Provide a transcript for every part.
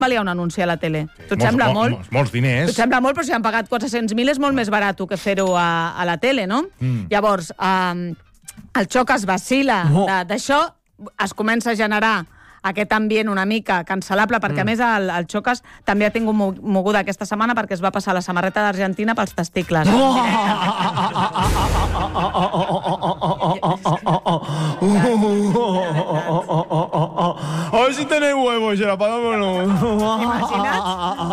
valia un anunci a la tele. Tu et sembla molt? Molts diners. Tu et sembla molt, però si han pagat 400.000 és molt més barat que fer-ho a la tele, no? Llavors, el xoc es vacila d'això, es comença a generar aquest ambient una mica cancel·lable, perquè a més el Xocas també ha tingut moguda aquesta setmana perquè es va passar la samarreta d'Argentina pels testicles. A ver si tenéis huevos, ya, para Imagina't?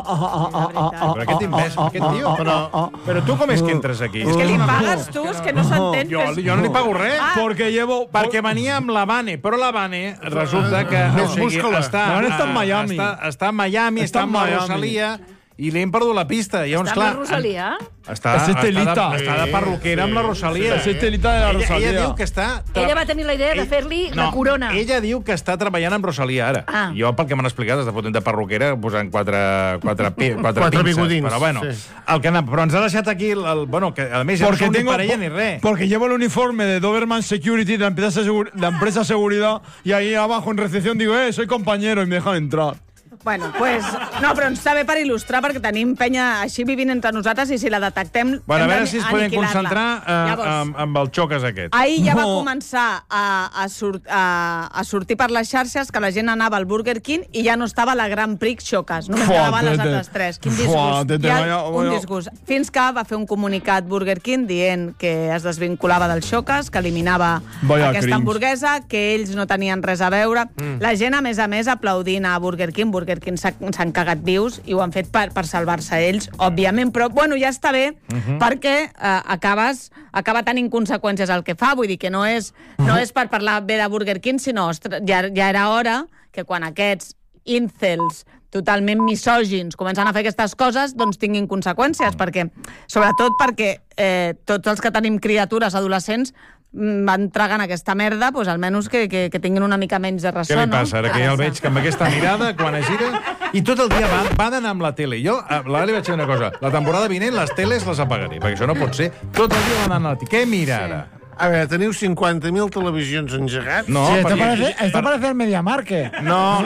Però aquest imbècil, aquest tio... Però tu com és que entres aquí? És que li pagues tu, és que no s'entén. Jo no li pago res. Perquè venia amb la Vane, però la Vane resulta que... Està en Miami. Està a Miami, està amb la Rosalia, i li hem perdut la pista. Està amb la Rosalia? Està de perruquera amb la Rosalia. És estelita de la Rosalia. Ella diu que està... Ella va tenir la idea de fer-li la corona. Ella diu que està treballant amb Rosalia ara. Jo, pel que m'han explicat, està fotent de perruquera posant quatre pinces. Però bueno, però ens ha deixat aquí... Bueno, que a més ja no són ni parella ni res. Porque llevo el uniforme de Doberman Security, de la empresa seguridad, y ahí abajo en recepción digo, soy compañero, y me dejan entrar. Bueno, pues... No, però ens està bé per il·lustrar, perquè tenim penya així vivint entre nosaltres, i si la detectem... Bueno, a veure si ens podem concentrar amb el Xocas aquest. Ahir ja va començar a sortir per les xarxes que la gent anava al Burger King i ja no estava la Grand Prix Xocas. Només quedaven les altres tres. Quin disgust. Un disgust. Fins que va fer un comunicat Burger King dient que es desvinculava del Xocas, que eliminava aquesta hamburguesa, que ells no tenien res a veure. La gent, a més, aplaudint a Burger King. Burger King s'han cagat vius i ho han fet per salvar-se ells, òbviament, però bueno, ja està bé perquè acaba tenint conseqüències el que fa, vull dir que no és per parlar bé de Burger King, sinó ja era hora que quan aquests incels totalment misògins comencen a fer aquestes coses, doncs tinguin conseqüències, sobretot perquè tots els que tenim criatures adolescents van tragant aquesta merda, doncs almenys que tinguin una mica menys de ressò, no? Què li passa? Ara que ja el veig que amb aquesta mirada, quan es gira... I tot el dia va d'anar amb la tele. Jo, l'ara li vaig dir una cosa. La temporada vinent les teles les apagaré, perquè això no pot ser. Tot el dia va d'anar a la tele. Què mira ara? A veure, teniu 50.000 televisions engegats? No, esto parece el MediaMarket. No,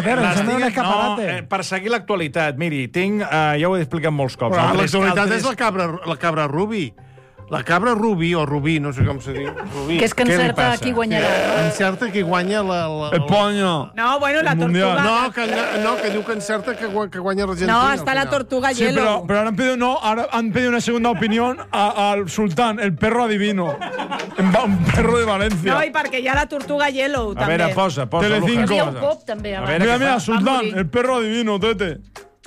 per seguir l'actualitat. Miri, ja ho he explicat molts cops. Però l'actualitat és la cabra Rubi. La cabra Rubi, o Rubí, no sé com se diu. Que és que encerta qui guanyarà. Encerta qui guanya el ponyo. No, bueno, la tortuga... No, que diu que encerta que guanya l'Argentina. No, està la tortuga Yellow. Sí, pero ahora han pedido una segunda opinión al sultán, el perro adivino. Un perro de Valencia. No, i perquè hi ha la tortuga Yellow, també. A veure, posa. Telecinco. Hi ha un cop, també. Mira, sultán, el perro adivino, tete.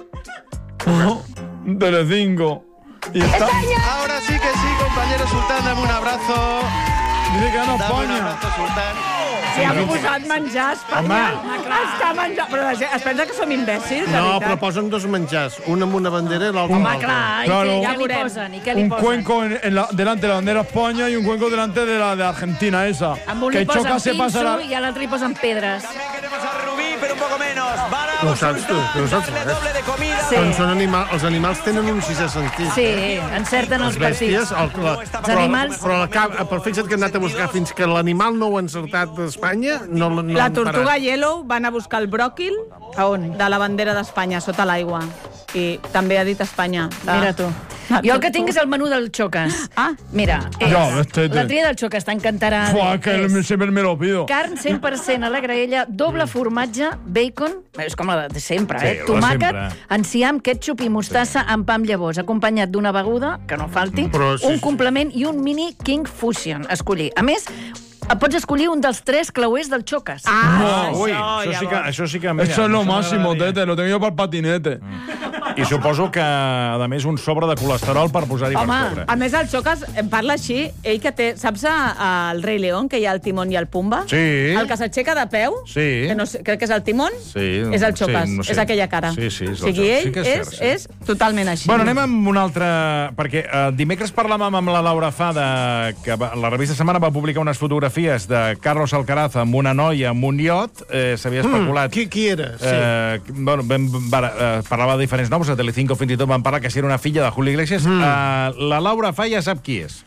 Telecinco. Y está... Ahora sí que sí, compañero Sultán, dame un abrazo. Dice que no Dame un España. abrazo, Sultán. Si han posat menjar a Espanya. Està menjar... Però es pensa que som imbècils, de No, veritat. però posen dos menjars, un amb una bandera i l'altre amb Home, clar, Claro. i què li posen? Un cuenco delante de la bandera de España y un cuenco delante de la de Argentina, esa. Amb un Que li posen Choca se pasará. pinso i a l'altre li posen pedres. Queremos a Rubí, pero un poco menos. No ho saps tu, que no saps res. Doble de comida. Sí. Els animals tenen un sisè sentit. Sí, encerten els partits. Els animals... Però fixa't que hem anat a buscar fins que l'animal no ho ha encertat d'Espanya, no La tortuga Yellow va anar a buscar el bròquil de la bandera d'Espanya, sota l'aigua. I també ha dit Espanya. Mira tu. Jo el que tinc és el menú del Xocas. Mira, la tria del Xocas t'encantarà. Que sempre me lo pido. Carn 100% a la graella, doble formatge, bacon, és com la de sempre, Sí, tomàquet, enciam, ketchup i mostassa amb pa amb llavors, acompanyat d'una beguda, que no falti, un complement i un mini King Fusion, escollir. A més, pots escollir un dels 3 clauers del Xocas. Això sí que... Eso es lo máximo, tete, lo tengo yo para el patinete. I suposo que, a més, un sobre de colesterol per posar-hi per sobre. A més, el Xocas em parla així, ell que té... Saps el Rei León, que hi ha el Timón i el Pumba? Sí. El que s'aixeca de peu? Sí. Que no sé, crec que és el Timón? Sí. És el Xocas, Sí, no sé. és aquella cara. Sí, és el O sigui, ell Xocas. és totalment així. Bueno, anem amb un altre... Perquè dimecres parlàvem amb la Laura Fada, que la revista Setmana va publicar unes fotografies de Carlos Alcaraz amb una noia amb un iot. S'havia especulat... Qui era? Bueno, parlava de diferents noms, a Telecinco fins i tot van parlar que si era una filla de Julio Iglesias. La Laura Fa ja sap qui és.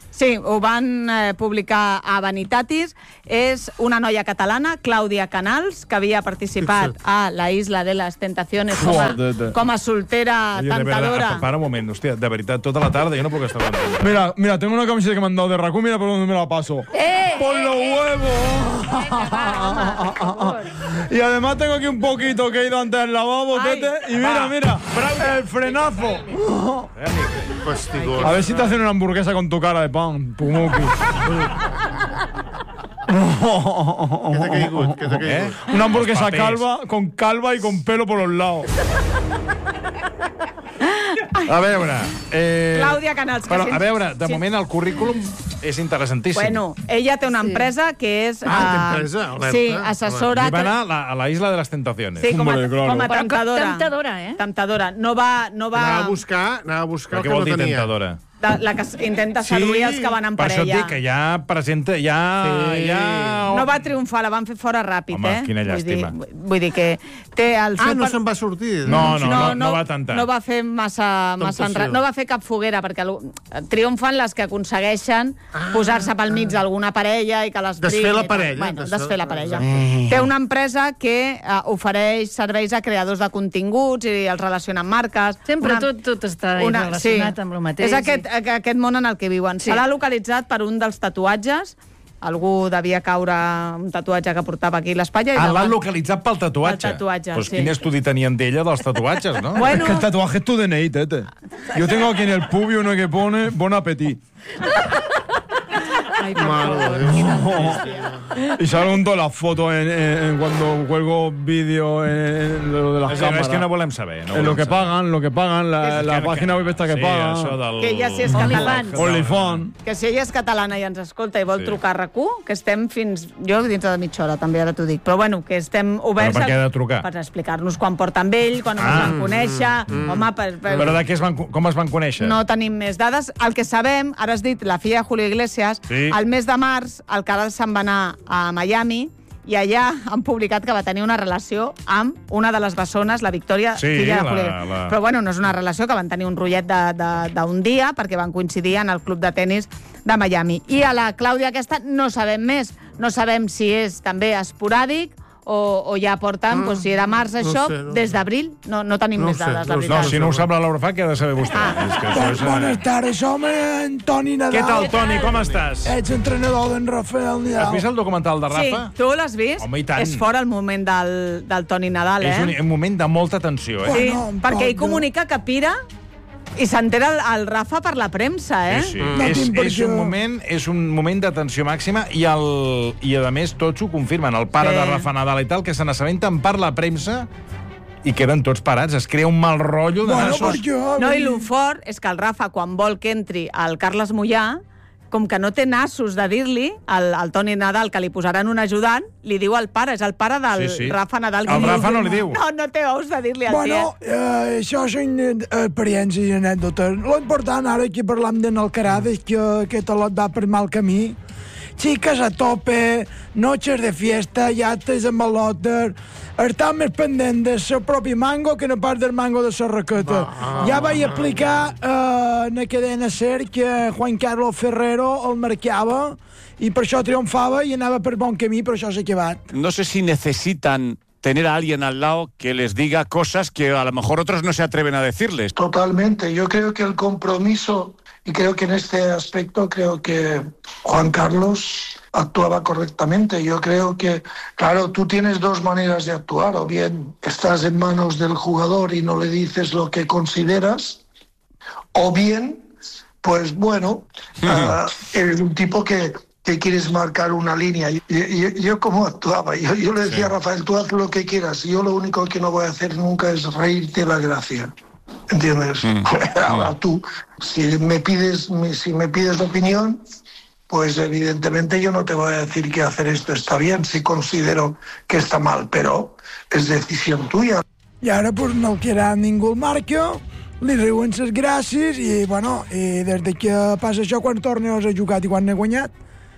Sí, ho van publicar a Vanitatis. És una noia catalana, Clàudia Canals, que havia participat a La Isla de les Tentaciones com a soltera tentadora. Para un moment, hòstia, de veritat, tota la tarda jo no puc estar aguantant. Mira, tengo una camiseta que me han dado de RACU, mira por dónde me la paso. ¡Por los huevos! Y además tengo aquí un poquito que he ido antes al lavabo, Tete, y mira, el frenazo. A ver si te hacen una hamburguesa con tu cara de pan, Pumuki. Què t'ha caigut? Una hamburguesa calva y con pelo por los lados. A veure... Clàudia Canals. A veure, de moment el currículum és interessantíssim. Bueno, ella té una empresa que és... té empresa? Sí, assessora... Li va anar a la Isla de les Tentaciones. Sí, com a temptadora. Temptadora, eh? Temptadora. No va... Anava a buscar el que no tenia. Temptadora? La que intenta seduir els que van en parella. Per això et dic que ja presenta... No va triomfar, la van fer fora ràpid, Home, quina llàstima. Vull dir que té el seu... no se'n va sortir. No va tantar. No va fer massa no va fer cap foguera, perquè triomfen les que aconsegueixen posar-se pel mig d'alguna parella i que les desfer la parella. Bueno, desfer la parella. Té una empresa que ofereix serveis a creadors de continguts i els relaciona amb marques. Sempre tot està relacionat amb el mateix. És aquest món en el que viuen. Se l'ha localitzat per un dels tatuatges. Algú devia caure un tatuatge que portava aquí a l'espatlla. L'han localitzat pel tatuatge? Pel tatuatge, pues quin estudi tenien d'ella dels tatuatges, no? Bueno. Es que el tatuaje es tu DNI, Tete. Yo tengo aquí en el pubio uno que pone bon appetit. Ay, y salgo en todas las fotos cuando cuelgo vídeo en lo de las cámaras. Es que no volem saber. En lo que pagan, la página web esta que pagan. Que ella si és catalana. OnlyFans. Que si ella és catalana i ens escolta i vol trucar a RAC1, que estem fins... Jo dintre de mitja hora, també, ara t'ho dic. Però bueno, que estem oberts... Però per què ha de trucar? Per explicar-nos quan porta amb ell, quan es van conèixer... Home, Però de què com es van conèixer? No tenim més dades. El que sabem, ara has dit, la filla de Julio Iglesias, al mes de març, el Caral se'n va anar a Miami i allà han publicat que va tenir una relació amb una de les bessones, la Victòria, filla de Julio. Però bueno, no és una relació, que van tenir un rotllet d'un dia perquè van coincidir en el club de tennis de Miami. I a la Clàudia aquesta no sabem més. No sabem si és també esporàdic o ja porten, si era març això, des d'abril, no tenim més dades, la veritat. Si no ho sap la Laura Fa, què ha de saber vostè? Bones tardes, som en Toni Nadal. Què tal, Toni, com estàs? Ets entrenador d'en Rafael Nadal. Has vist el documental de Rafa? Sí, tu l'has vist? Home, i tant. És fora el moment del Toni Nadal, És un moment de molta tensió, Sí, perquè ell comunica que pira i s'entera el Rafa per la premsa, Sí. És un moment de tensió màxima i a més tots ho confirmen. El pare de Rafa Nadal i tal, que se n'assabenten per la premsa i queden tots parats. Es crea un mal rotllo de nassos. No, i el fort és que el Rafa, quan vol que entri el Carles Mollà, com que no té nassos de dir-li al Toni Nadal que li posaran un ajudant, li diu al pare, és el pare del Rafa Nadal. El Rafa no li diu. No té ous de dir-li al tiet. Això són experiències i anècdotes. L'important ara que parlam d'en Alcaraz és que aquest lot va per mal camí. Chicas a tope, noches de fiesta, yates amb malotes, estan més pendent del seu propi mango que no pas del mango de la raqueta. Ja vaig aplicar en la cadena SER que Juan Carlos Ferrero el marcava i per això triomfava i anava per bon camí, però això s'ha acabat. No sé si necesitan tener a alguien al lado que les diga cosas que a lo mejor otros no se atreven a decirles. Totalmente. Yo creo que el compromiso, y creo que en este aspecto, creo que Juan Carlos actuaba correctamente. Yo creo que, claro, tú tienes dos maneras de actuar. O bien estás en manos del jugador y no le dices lo que consideras, o bien, pues bueno, eres un tipo que quieres marcar una línea. Yo ¿cómo actuaba? Yo le decía a Rafael, tú haz lo que quieras. Yo lo único que no voy a hacer nunca es reírte la gracia. ¿Entiendes? Ahora tú, si me pides opinión, pues evidentemente yo no te voy a decir que hacer esto está bien si considero que está mal, pero es decisión tuya. I ara, pues, no el quedarà ningú el marca, li riuen ses gràcies i, bueno, i des de que passa això, quants torneos ha jugat i quan n'ha guanyat?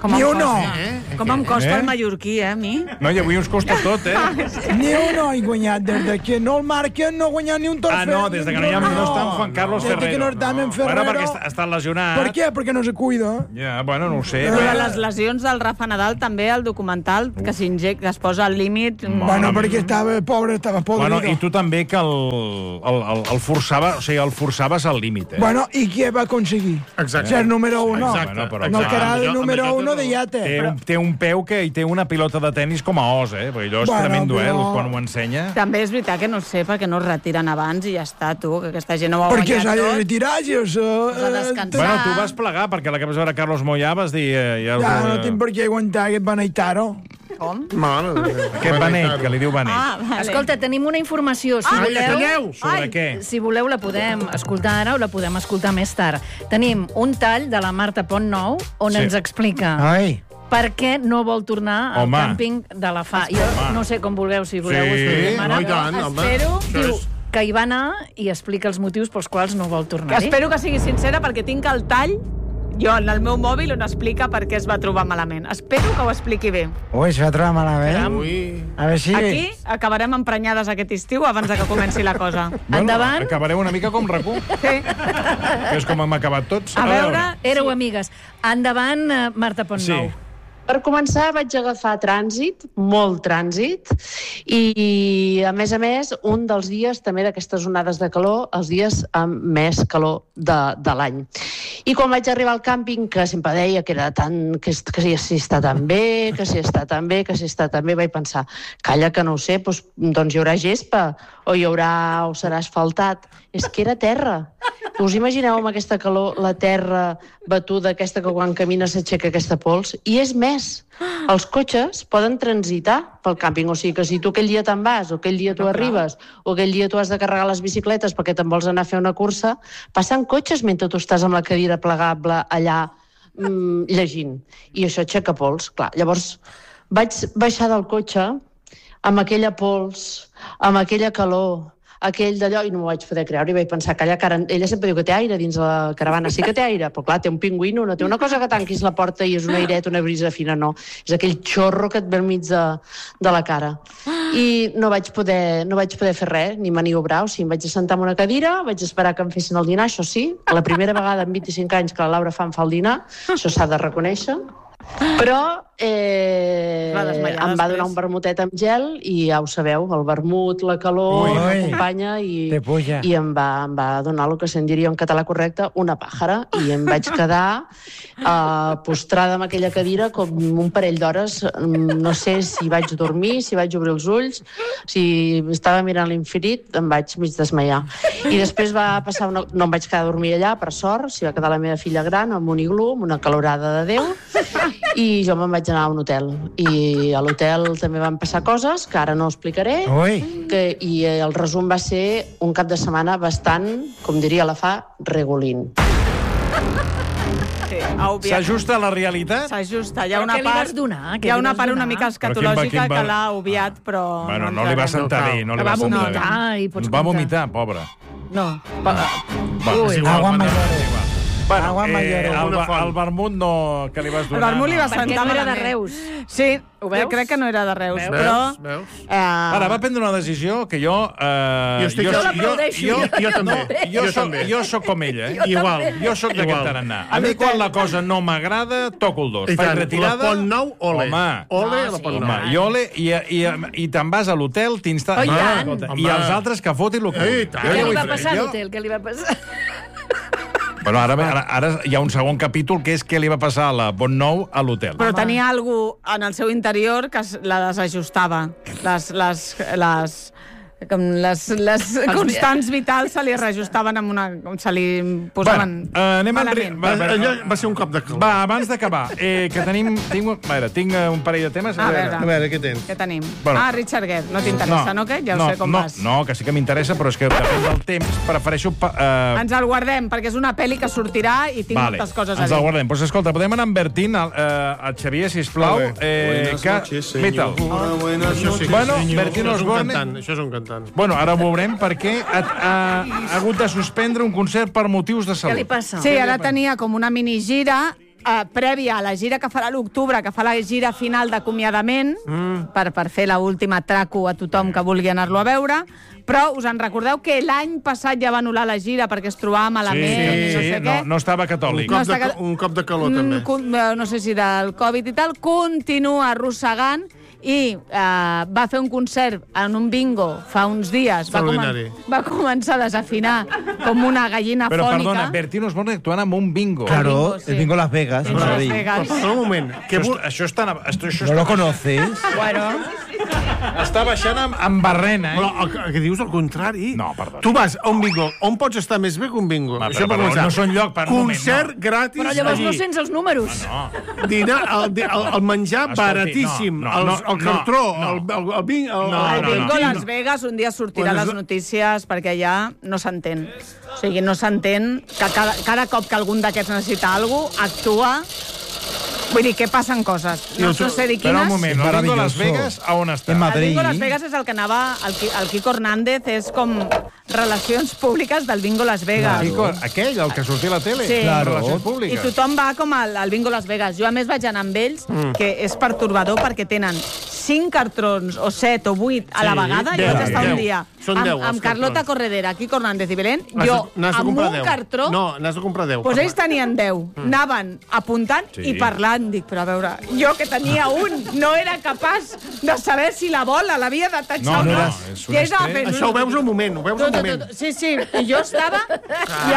Ni un no. Com em costa el mallorquí, a mi? No, i avui us costa tot, Ni un no he guanyat. Des que no el marquen, no he guanyat ni un trofeu. No, des que no està en Juan Carlos Ferrero. Des que no està en Ferrero. Bueno, perquè està lesionat. Per què? Perquè no se cuida. Ja, bueno, no ho sé. Però les lesions del Rafa Nadal, també, al documental, que s'injecta, es posa al límit... Bueno, perquè estava pobre, estava podrido. Bueno, i tu també que el forçaves al límit, Bueno, i què va aconseguir? Exacte. Ser número 1. Exacte. No quedar de número 1 de llate. Té un peu que hi té una pilota de tennis com a os, perquè allò és tremendo, quan ho ensenya. També és veritat que no sé per què no es retiren abans i ja està, tu, que aquesta gent no ho ha guanyat tot. Perquè s'ha de retirar, s'ha de descansar. Bueno, tu vas plegar, perquè la que vas veure Carlos Moyà vas dir... Ja no tinc per què aguantar aquest beneitaro. Com? Aquest beneit, que li diu beneit. Vale. Escolta, tenim una informació. Si voleu, sobre què? Si voleu, la podem escoltar ara o la podem escoltar més tard. Tenim un tall de la Marta Pontnou on ens explica per què no vol tornar al càmping de la FA. Jo no sé com vulgueu, si voleu ho expliquem ara. Espero... Diu que hi va anar i explica els motius pels quals no vol tornar-hi. Espero que sigui sincera, perquè tinc el tall jo en el meu mòbil on explica per què es va trobar malament. Espero que ho expliqui bé. Ui, es va trobar malament? A veure si... Aquí acabarem emprenyades aquest estiu abans de que comenci la cosa. Endavant. Acabareu una mica com RAC1. Sí. Que és com hem acabat tots. A veure... Éreu amigues. Endavant, Marta Pontnou. Sí. Per començar, vaig agafar trànsit, molt trànsit, i, a més, un dels dies també d'aquestes onades de calor, els dies amb més calor de l'any. I quan vaig arribar al càmping, que sempre deia que era tan... que si està tan bé, que si està tan bé, que si està tan bé, vaig pensar, calla, que no ho sé, doncs hi haurà gespa, o o serà asfaltat. És que era terra. Us imagineu amb aquesta calor la terra batuda, aquesta que quan camina s'aixeca aquesta pols? I és més, els cotxes poden transitar pel càmping, o sigui que si tu aquell dia te'n vas, o aquell dia tu arribes, o aquell dia tu has de carregar les bicicletes perquè te'n vols anar a fer una cursa, passen cotxes mentre tu estàs amb la cadira plegable allà llegint. I això aixeca pols, clar. Llavors vaig baixar del cotxe amb aquella pols, amb aquella calor, aquell d'allò, i no m'ho vaig poder creure, i vaig pensar que ella sempre diu que té aire dins la caravana, sí que té aire, però clar, té un pingüino, no té una cosa que tanquis la porta i és un airet, una brisa fina, no. És aquell xorro que et ve al mig de la cara. I no vaig poder fer res, ni maniobrar, o sigui, em vaig assentar en una cadira, vaig esperar que em fessin el dinar, això sí, la primera vegada en 25 anys que la Laura em fa el dinar, això s'ha de reconèixer, però em va donar un vermutet amb gel i ja ho sabeu, el vermut, la calor, m'acompanya i em va donar el que se'n diria en català correcte, una pàjara, i em vaig quedar postrada en aquella cadira com un parell d'hores, no sé si vaig dormir, si vaig obrir els ulls, si estava mirant l'infinit, em vaig mig desmaiar. I després va passar no em vaig quedar a dormir allà, per sort, s'hi va quedar la meva filla gran amb un iglú, amb una calorada de Déu, i jo me'n vaig anar a un hotel. I a l'hotel també van passar coses que ara no explicaré, i el resum va ser un cap de setmana bastant, com diria la FA, regulín. S'ajusta a la realitat? S'ajusta. Hi ha una part una mica escatològica que l'ha obviat, però... Bueno, no li va sentar bé. Va vomitar i pots contar. Va vomitar, pobra. No. Agua mayor. Bueno, el vermut no, que li vas donar... El vermut li va sentar perquè no era de malament. Reus. Sí, crec que no era de Reus, però... Ara, va prendre una decisió que jo... Jo també. Jo sóc com ella, Igual. Jo sóc d'aquest tarannà. A mi, quan la cosa no m'agrada, toco el dos. Faig retirada... La Pontnou, ole. Ole a la Pontnou. I ole, i te'n vas a l'hotel, t'instal·les... I els altres que fotin el que... Què li va passar a l'hotel? Què li va passar? Bueno, ara hi ha un segon capítol que és què li va passar a la Pontnou a l'hotel. Però tenia algú en el seu interior que la desajustava. Les constants vitals se li reajustaven amb una... se li posaven malament. Va ser un cop de calor. Va, abans d'acabar, que tinc un parell de temes. A veure, què tens? Què tenim? Richard Gere, no t'interessa, no? Ja ho sé com vas. No, que sí que m'interessa, però és que depèn del temps, prefereixo... Ens el guardem, perquè és una pel·li que sortirà i tinc moltes coses a dir. Ens el guardem. Doncs escolta, podem anar amb Bertín, a Xavier, sisplau. Metal. Bueno, Bertín Osborne... Això és un cantant. Bueno, ara ho veurem perquè ha hagut de suspendre un concert per motius de salut. Què li passa? Sí, ara tenia com una minigira prèvia a la gira que farà a l'octubre, que fa la gira final d'acomiadament, per fer l'última traco a tothom que vulgui anar-lo a veure, però us en recordeu que l'any passat ja va anul·lar la gira perquè es trobava malament, no sé què. No estava catòlic. Un cop de calor, també. No sé si del Covid i tal, continua arrossegant i va fer un concert en un bingo fa uns dies. Va començar a desafinar com una gallina fònica. Però, perdona, Bertín Osborne actuant amb un bingo. Claro, el bingo Las Vegas. Un moment. Això està... ¿No lo conoces? Bueno... Està baixant amb barrena, Però què dius al contrari? No, perdó. Tu vas a un bingo, on pots estar més bé que un bingo? Això no són lloc per un moment. Concert gratis. Però llavors no sents els números. Dinar, el menjar baratíssim, el cartró, el bingo... El bingo Las Vegas un dia sortirà a les notícies perquè ja no s'entén. O sigui, no s'entén que cada cop que algun d'aquests necessita alguna cosa, actua... Vull dir, que passen coses. No sé dir quines... Però un moment, el bingo Las Vegas, a on està? En Madrid. El bingo Las Vegas és el que anava... El Quico Hernández és com relacions públiques del bingo Las Vegas. Aquell, el que sortia a la tele? Sí. Relacions públiques. I tothom va com al bingo Las Vegas. Jo, a més, vaig anar amb ells, que és pertorbador perquè tenen 5 cartrons o 7 o 8 a la vegada. Jo vaig estar un dia amb Carlota Corredera, Quico Hernández i Belén. Jo, amb un cartró... No, n'has de comprar 10. Doncs ells tenien 10. Anaven apuntant i parlant. Dic, però a veure, jo que tenia un no era capaç de saber si la bola l'havia de tatxar o no. Això ho veus un moment, ho veus un moment. Sí, i jo estava i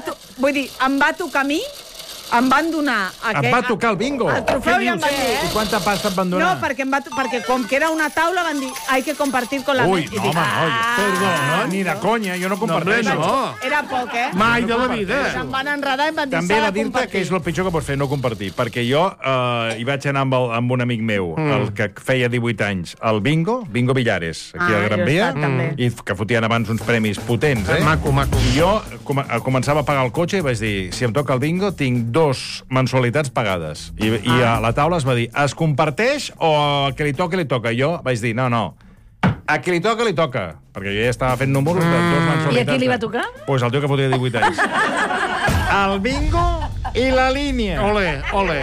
em va tocar a mi, em van donar... Et va tocar el bingo? El trofeu i em van dir... I quanta pasta et van donar? No, perquè com que era una taula van dir hay que compartir con la mesa. Ui, no, home, ni de conya, jo no comparteixo. Era poc, Mai de la vida. Se'm van enredar i em van dir també he de dir-te que és el pitjor que pots fer, no compartir, perquè jo hi vaig anar amb un amic meu, el que feia 18 anys, al bingo Villares, aquí a Gran Via, i que fotien abans uns premis potents, Maco. I jo començava a pagar el cotxe i vaig dir, si em toca el bingo, tinc 2 mensualitats pagades. I a la taula es va dir, es comparteix o a que li toca? Jo vaig dir, no, a qui li toca, perquè jo ja estava fent números de 2 mensualitats. I a qui li va tocar? Pues el tio que fotia 18 anys. El bingo i la línia. Ole.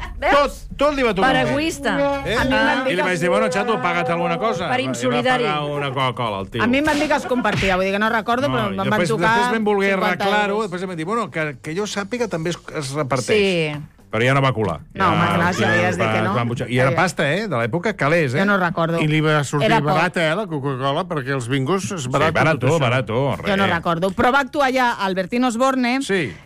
Tot li va tocar. Per egoista. I li vaig dir, bueno, xato, paga't alguna cosa. Per insolidari. I va pagar una Coca-Cola, el tio. A mi em van dir que es compartia, vull dir que no recordo, però em van tocar... Després vam voler arreglar-ho, després em van dir, bueno, que jo sàpiga també es reparteix. Sí. Però ja no va colar. No, home, clar, si havies dit que no. I era pasta, de l'època calés, Jo no recordo. I li va sortir barata, la Coca-Cola, perquè els bingos es barato. Sí, barato. Jo no recordo. Però va actuar ja Albertín Osborne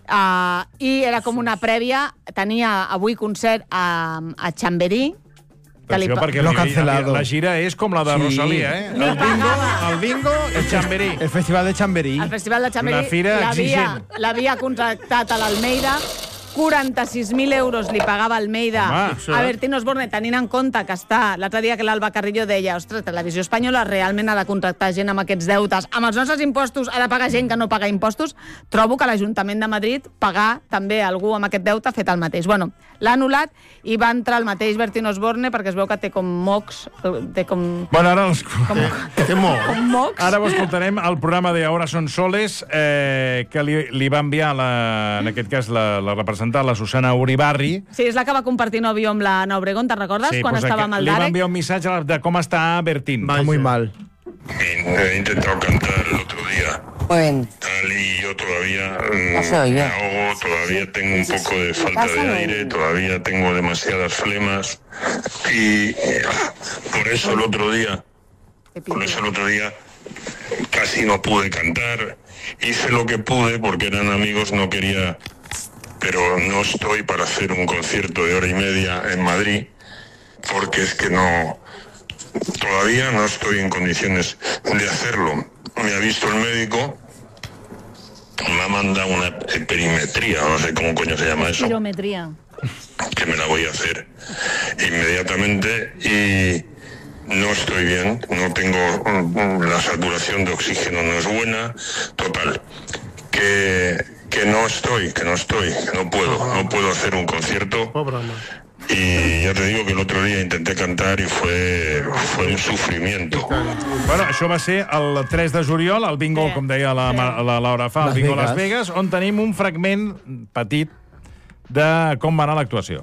i era com una prèvia. Tenia avui concert a Chamberí. Però perquè la gira és com la de Rosalía, El bingo i Chamberí. El Festival de Chamberí. El Festival de Chamberí. Una fira exigent. L'havia contractat a l'Almeida. 46.000 euros li pagava Almeida a Bertín Osborne, tenint en compte que està... L'altre dia que l'Alba Carrillo deia, ostres, Televisió Espanyola realment ha de contractar gent amb aquests deutes. Amb els nostres impostos ha de pagar gent que no paga impostos. Trobo que l'Ajuntament de Madrid pagar també algú amb aquest deute ha fet el mateix. Bueno, l'ha anul·lat i va entrar el mateix Bertín Osborne perquè es veu que té com mocs, té com... Bueno, ara té mocs. Ara ho escoltarem al programa de Ahora son soles que li va enviar, en aquest cas, la representant, la Susana Uribarri. Sí, és la que va compartir nòvio amb la Ana Obregón, te'n recordes? Sí, quan estava amb el Darek. Li va Darek. enviar un missatge de com està Bertín. Está muy mal. He intentado cantar el otro día. Bueno. Tal y yo todavía No se oye. me ahogo, todavía tengo un poco de falta de aire, todavía tengo demasiadas flemas y por eso el otro día casi no pude cantar. Hice lo que pude porque eran amigos, no quería, pero no estoy para hacer un concierto de 1h30 en Madrid porque es que todavía no estoy en condiciones de hacerlo. Me ha visto el médico, me ha mandado una perimetría, no sé cómo coño se llama eso. Pirometría. Que me la voy a hacer inmediatamente y no estoy bien, no tengo la saturación de oxígeno, no es buena, total, que no puedo hacer un concierto. Y ya te digo que el otro día intenté cantar y fue un sufrimiento. Bueno, això va ser el 3 de juliol, el bingo, com deia la Laura fa, el bingo Las Vegas, on tenim un fragment petit de com va anar l'actuació.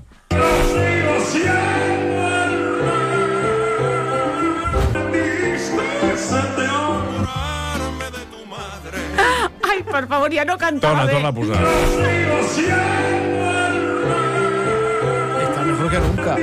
Ai, per favor, ja no cantava bé. Torna a posar. Está mejor que nunca.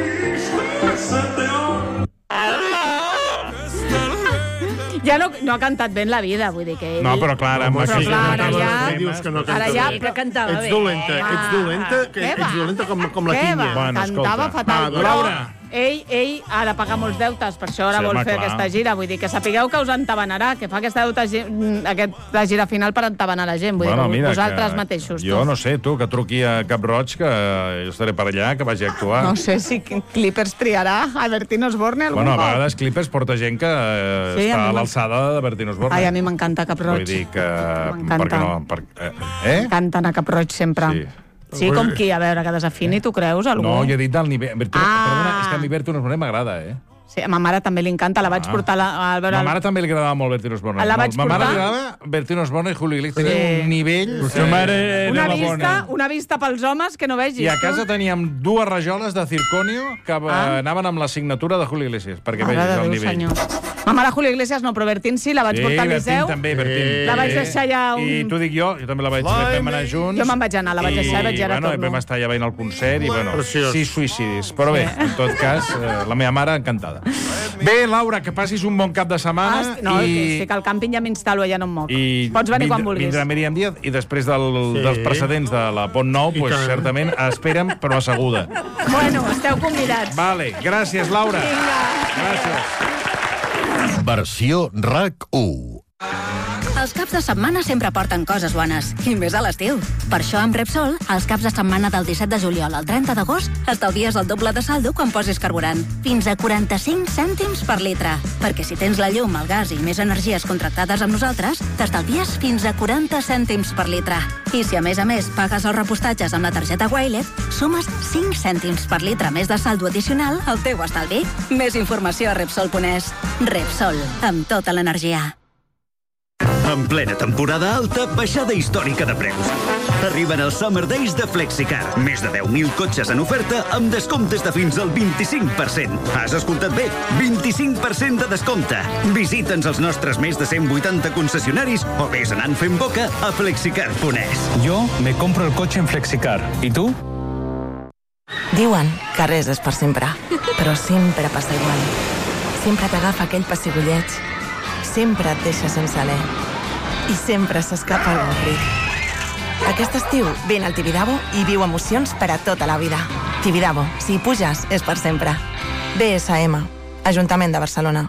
Ja no ha cantat bé en la vida, vull dir que ell... No, però clar, amb Però aquí... clar, ara ja... Dius que no Ara ja... que cantava Ets bé. dolenta, ets dolenta com la tinya. Bueno, cantava escolta. fatal. Va, Laura. Ell ha de pagar molts deutes, per això ara Sí, vol home, fer clar. aquesta gira. Vull dir que sapigueu que us entabanarà, que fa aquesta gira final per entabanar la gent. Vull dir que vosaltres mateixos. Jo no sé, tu, que truqui a Cap Roig, que jo estaré per allà, que vagi a actuar. No sé si Clippers triarà a Bertín Osborne algun Bueno, a cop. vegades Clippers porta gent que Sí, està a a mi l'alçada de Bertín Osborne. Ai, a mi m'encanta Cap Roig. Vull dir que... M'encanta. M'encanten a Cap Roig sempre. Sí. Sí, com qui? A veure, que desafini, tu creus, algú? No, jo he dit del nivell... Perdona, és que a mi Bertín Osborne m'agrada, Sí, a ma mare també li encanta, la vaig portar a veure... Ma mare també li agradava molt Bertín Osborne. La vaig Ma mare portar- li agradava Bertín Osborne i Julio Iglesias. Tenia un nivell... Una vista pels homes que no vegis. I a casa teníem dues rajoles de circonio que anaven amb la signatura de Julio Iglesias, perquè Mare vegis de el Déu, nivell. senyor. Ma mare Julio Iglesias no, però Bertín sí, la vaig portar al Liceu. També, Bertín. La vaig deixar allà I t'ho dic jo també la vaig vam anar junts. Jo me'n vaig anar, la vaig deixar i vaig anar bueno, torno. vam estar allà veient el concert i, bueno, Preciós. 6 suïcidis. Però bé, en tot cas, la meva mare encantada. Bé, Laura, que passis un bon cap de setmana. No, que estic al càmping, ja m'instal·lo, ja no em moc. Pots venir quan vulguis. Vindrà Míriam Díaz i després dels precedents de la Pont Nou, pues, certament esperem, però asseguda. Bueno, esteu convidats. Vale, gràcies, Laura. Gràcies. Versió RAC1. Els caps de setmana sempre porten coses bones, i més a l'estiu. Per això, amb Repsol, els caps de setmana del 17 de juliol al 30 d'agost, estalvies el doble de saldo quan posis carburant. Fins a 45 cèntims per litre. Perquè si tens la llum, el gas i més energies contractades amb nosaltres, t'estalvies fins a 40 cèntims per litre. I si a més pagues els repostatges amb la targeta Wilet, sumes 5 cèntims per litre més de saldo addicional al teu estalvi. Més informació a Repsol.es. Repsol, amb tota l'energia. En plena temporada alta, baixada històrica de preus. Arriben els Summer Days de Flexicar. Més de 10.000 cotxes en oferta amb descomptes de fins al 25%. Has escoltat bé? 25% de descompte. Visita'ns als nostres més de 180 concessionaris o vés anant fent boca a flexicar.es. Yo me compro el coche en Flexicar. ¿Y tú? Diuen que res és per sempre, però sempre passa igual. Sempre t'agafa aquell pessigolleig, sempre et deixa sense alè i sempre s'escapa algun crit. Aquest estiu vine al Tibidabo i viu emocions per a tota la vida. Tibidabo, si hi puges, és per sempre. DSM, Ajuntament de Barcelona.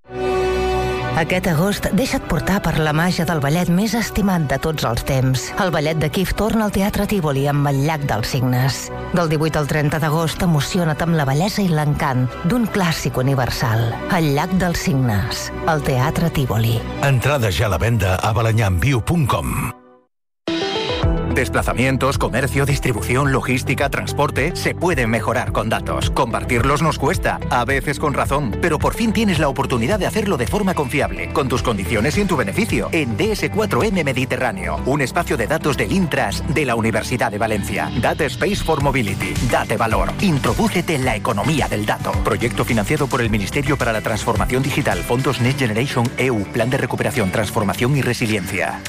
Aquest agost deixa't portar per la màgia del ballet més estimat de tots els temps. El ballet de Kif torna al Teatre Tívoli amb el Llac dels Cignes. Del 18 al 30 d'agost emociona't amb la bellesa i l'encant d'un clàssic universal. El Llac dels Cignes, al Teatre Tívoli. Entrada ja a la venda a balañanviu.com. Desplazamientos, comercio, distribución, logística, transporte, se pueden mejorar con datos. Compartirlos nos cuesta, a veces con razón, pero por fin tienes la oportunidad de hacerlo de forma confiable, con tus condiciones y en tu beneficio, en DS4M Mediterráneo, un espacio de datos del Intras de la Universidad de Valencia. Data Space for Mobility. Date valor. Introdúcete en la economía del dato. Proyecto financiado por el Ministerio para la Transformación Digital, Fondos Next Generation EU, Plan de Recuperación, Transformación y Resiliencia.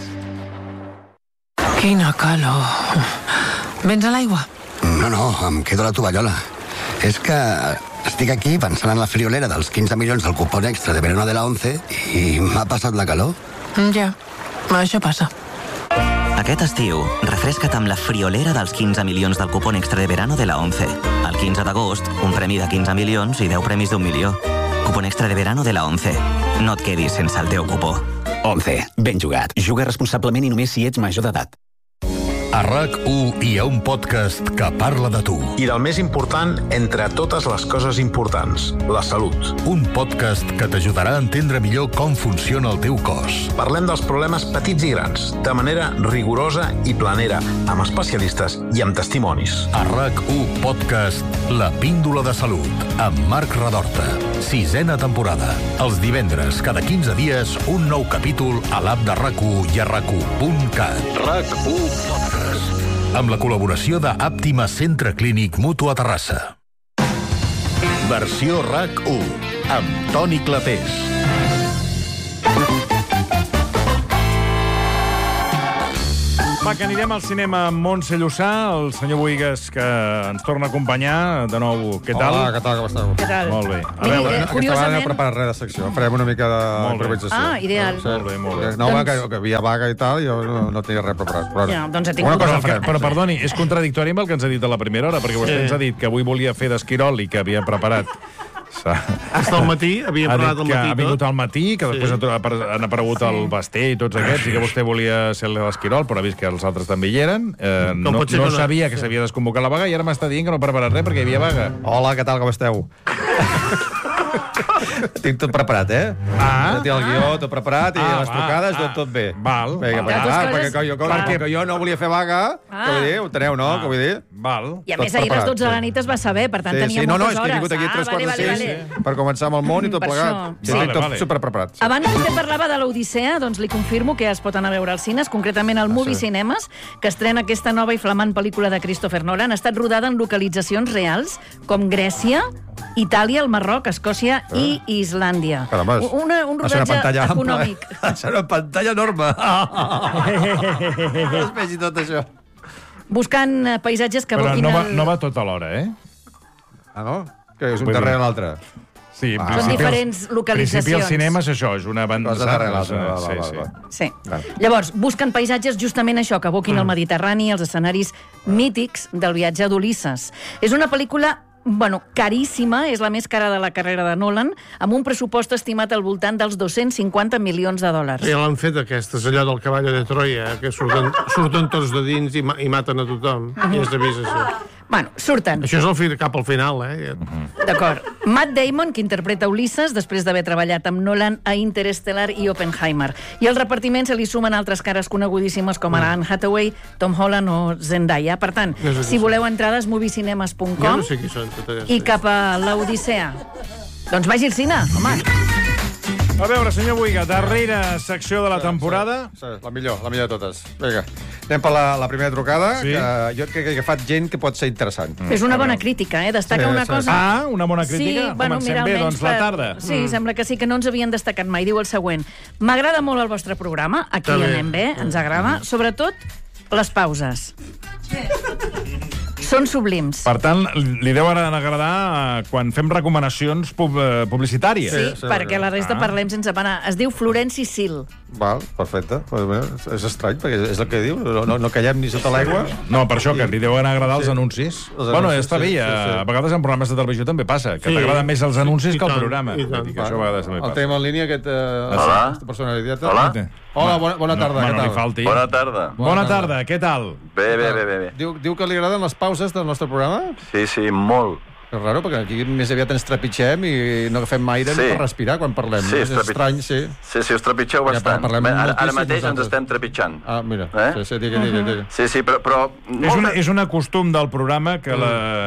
Quina calor. Vens a l'aigua? No, em quedo a la tovallola. És que estic aquí pensant en la friolera dels 15 milions del cupón extra de verano de la 11 i m'ha passat la calor. Ja, això passa. Aquest estiu, refresca't amb la friolera dels 15 milions del cupón extra de verano de la 11. El 15 d'agost, un premi de 15 milions i 10 premis d'1 milió. Cupón extra de verano de la 11. No et quedis sense el teu cupó. 11. Ben jugat. Juga responsablement i només si ets major d'edat. A RAC1 hi ha un podcast que parla de tu. I del més important entre totes les coses importants, la salut. Un podcast que t'ajudarà a entendre millor com funciona el teu cos. Parlem dels problemes petits i grans, de manera rigorosa i planera, amb especialistes i amb testimonis. A RAC1 Podcast, La Píndola de Salut, amb Marc Redorta. 6a temporada. Els divendres, cada 15 dies, un nou capítol a l'app de RAC1 i a RAC1.cat. RAC1 Podcast. amb la col·laboració de Àptima Centre Clínic Mutu a Terrassa. Versió RAC1, amb Toni Clapés. Va, que anirem al cinema amb Montse Llussà, el senyor Boigues, que ens torna a acompanyar. De nou, què tal? Hola, què tal, com esteu? Què tal? Molt bé. A veure, aquesta vegada no he preparat res de secció. Farem una mica d'improvisació. Ah, ideal. Sí. Molt bé. No, que havia vaga i tal, jo no tenia res preparat. Però ja, doncs ja tinc però perdoni, és contradictori amb el que ens ha dit a la primera hora, perquè vostè ens ha dit que avui volia fer d'esquirol i que havia preparat... Hasta el matí, havia parlat al matí. Ha vingut al matí, que després han aparegut el Basté i tots aquests, i que vostè volia ser l'Esquirol, però ha vist que els altres també hi eren. No sabia que s'havia desconvocat la vaga i ara m'està dient que no ha preparat res perquè hi havia vaga. Hola, què tal, com esteu? Tinc tot preparat, eh? Ja tinc el guió, tot preparat, i les trucades, tot bé. Val. Perquè jo no volia fer vaga, que vull dir, ho teneu, no? Que vull dir? Val. I a més, ahir a les 12 de la nit es va saber, per tant tenia moltes hores. No, és que he vingut aquí 3-4-6 per començar amb el món i tot plegat. Tinc tot superpreparat. Abans vostè parlava de l'Odissea, doncs li confirmo que es pot anar a veure als cines, concretament al Movie Cinemes, que estrena aquesta nova i flamant pel·lícula de Christopher Nolan. Ha estat rodada en localitzacions reals, com Grècia, Itàlia, el Marroc, Escòcia i Islàndia. Un rodatge econòmic. Serà una pantalla enorme. Es vegi tot això. Buscant paisatges que evoquin Però no va tot alhora, eh? Ah, no? Que és un darrere l'altre. Sí, són diferents localitzacions. En principi el cinema és això, és una banda darrere l'altra. Sí. Llavors, busquen paisatges justament això, que evoquin el Mediterrani, els escenaris mítics del viatge d'Ulisses. És una pel·lícula caríssima, és la més cara de la carrera de Nolan, amb un pressupost estimat al voltant dels 250 milions de dòlars. Ja l'han fet aquestes, allò del cavall de Troia, que surten tots de dins i maten a tothom. I és de vist, això. Bueno, surten. Això és cap al final, eh? D'acord. Matt Damon, que interpreta Ulisses, després d'haver treballat amb Nolan a Interstellar i Oppenheimer. I al repartiment se li sumen altres cares conegudíssimes com ara Anne Hathaway, Tom Holland o Zendaya. Per tant, si voleu entrades, moviecinemes.com jo no sé qui són, i cap a l'Odissea. Doncs vagi al cine, home. A veure, senyor Boiga, darrera secció de la temporada. Sí, la millor de totes. Vinga, anem per la primera trucada, que jo crec que ha agafat gent que pot ser interessant. És una bona crítica, destaca una cosa... Ah, una bona crítica? Comencem bé, doncs, la tarda. Sí, sembla que sí, que no ens havien destacat mai. Diu el següent: m'agrada molt el vostre programa, aquí anem bé, ens agrada, sobretot les pauses. Són sublims. Per tant, li deu agradar quan fem recomanacions publicitàries. Sí, perquè la resta parlem sense parar. Es diu Florenci Sil. Val, perfecte. És estrany, perquè és el que diu. No callem ni sota l'aigua. No, per això, que li deuen agradar els anuncis. Bueno, està bé. A vegades en programes de televisió també passa, que t'agraden més els anuncis que el programa. Això a vegades també passa. El tenim en línia, aquesta persona idiota. Hola, bona tarda, què tal? Bona tarda. Bona tarda, què tal? Bé. Diu que li agraden les pauses del nostre programa? Sí, molt. És raro, perquè aquí més aviat ens trepitgem i no agafem aire per respirar quan parlem. És estrany, sí. Sí, us trepitgeu bastant. Ara mateix ens estem trepitjant. Ah, mira. Digue. Sí, però... És un costum del programa que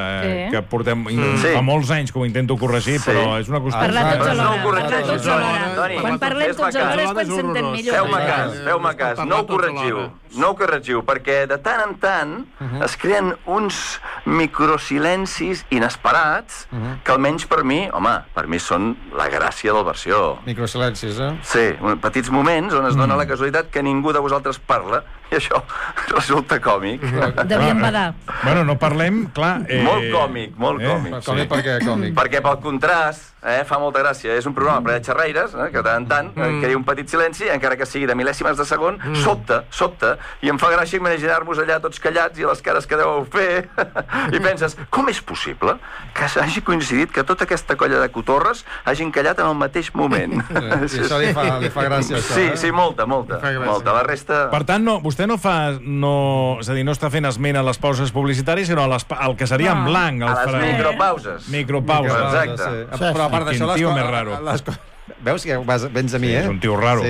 portem fa molts anys que ho intento corregir, però és una costum. Parlar tots alhora. Quan parlem tots alhora és quan s'entén millor. Feu-me cas, no ho corregiu, perquè de tant en tant es creen uns microsilencis inesperats que almenys per mi són la gràcia del versió. Microsilencis, Sí, petits moments on es dona la casualitat que ningú de vosaltres parla i això resulta còmic. Devíem badar. Bueno, no parlem, clar... Molt còmic. Còmic per què còmic? Perquè pel contrast fa molta gràcia. És un programa ple de xerraires, que de tant en tant crea un petit silenci, encara que sigui de mil·lèsimes de segon, sobta, i em fa gràcia imaginar-vos allà tots callats i les cares que deveu fer, i penses, com és possible que hagi coincidit que tota aquesta colla de cotorres hagin callat en el mateix moment? I això li fa gràcia, això, Sí, molta. La resta... Per tant, vostè no fa... És a dir, no està fent esment a les pauses publicitàries, sinó al que seria en blanc. A les micropauses. Exacte. Però a part d'això... Quin tio més raro. Veus que vens a mi, És un tio raro.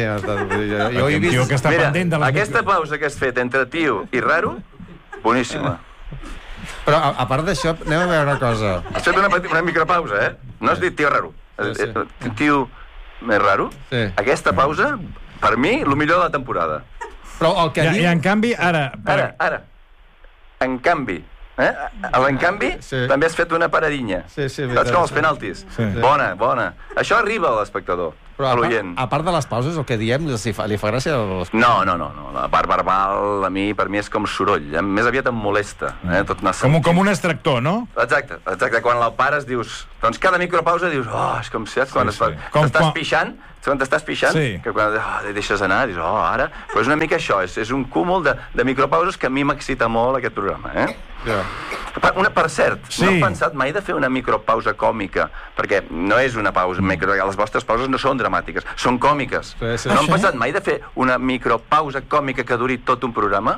Un tio que està pendent de la... Aquesta pausa que has fet entre tio i raro, boníssima. Però a part d'això, anem a veure una cosa. Has fet una micropausa, No has dit tio raro. Tio més raro. Aquesta pausa, per mi, el millor de la temporada. Però el que diu... I en canvi, ara... Ara. En canvi, també has fet una paradinya. Saps com els penaltis? Bona. Això arriba a l'espectador. Però a part de les pauses, el que diem, li fa gràcia? No. La part verbal, per mi és com soroll. Més aviat em molesta. Com un extractor, no? Exacte. Quan la pares dius... Doncs cada micropausa dius... és com si quan t'estàs pixant... Quan t'estàs pixant, que quan deixes anar, dius, ara... Però és una mica això, és un cúmul de micropauses que a mi m'excita molt aquest programa, Per cert, no heu pensat mai de fer una micropausa còmica, perquè no és una pausa, les vostres pauses no són dramàtiques, són còmiques. No heu pensat mai de fer una micropausa còmica que duri tot un programa?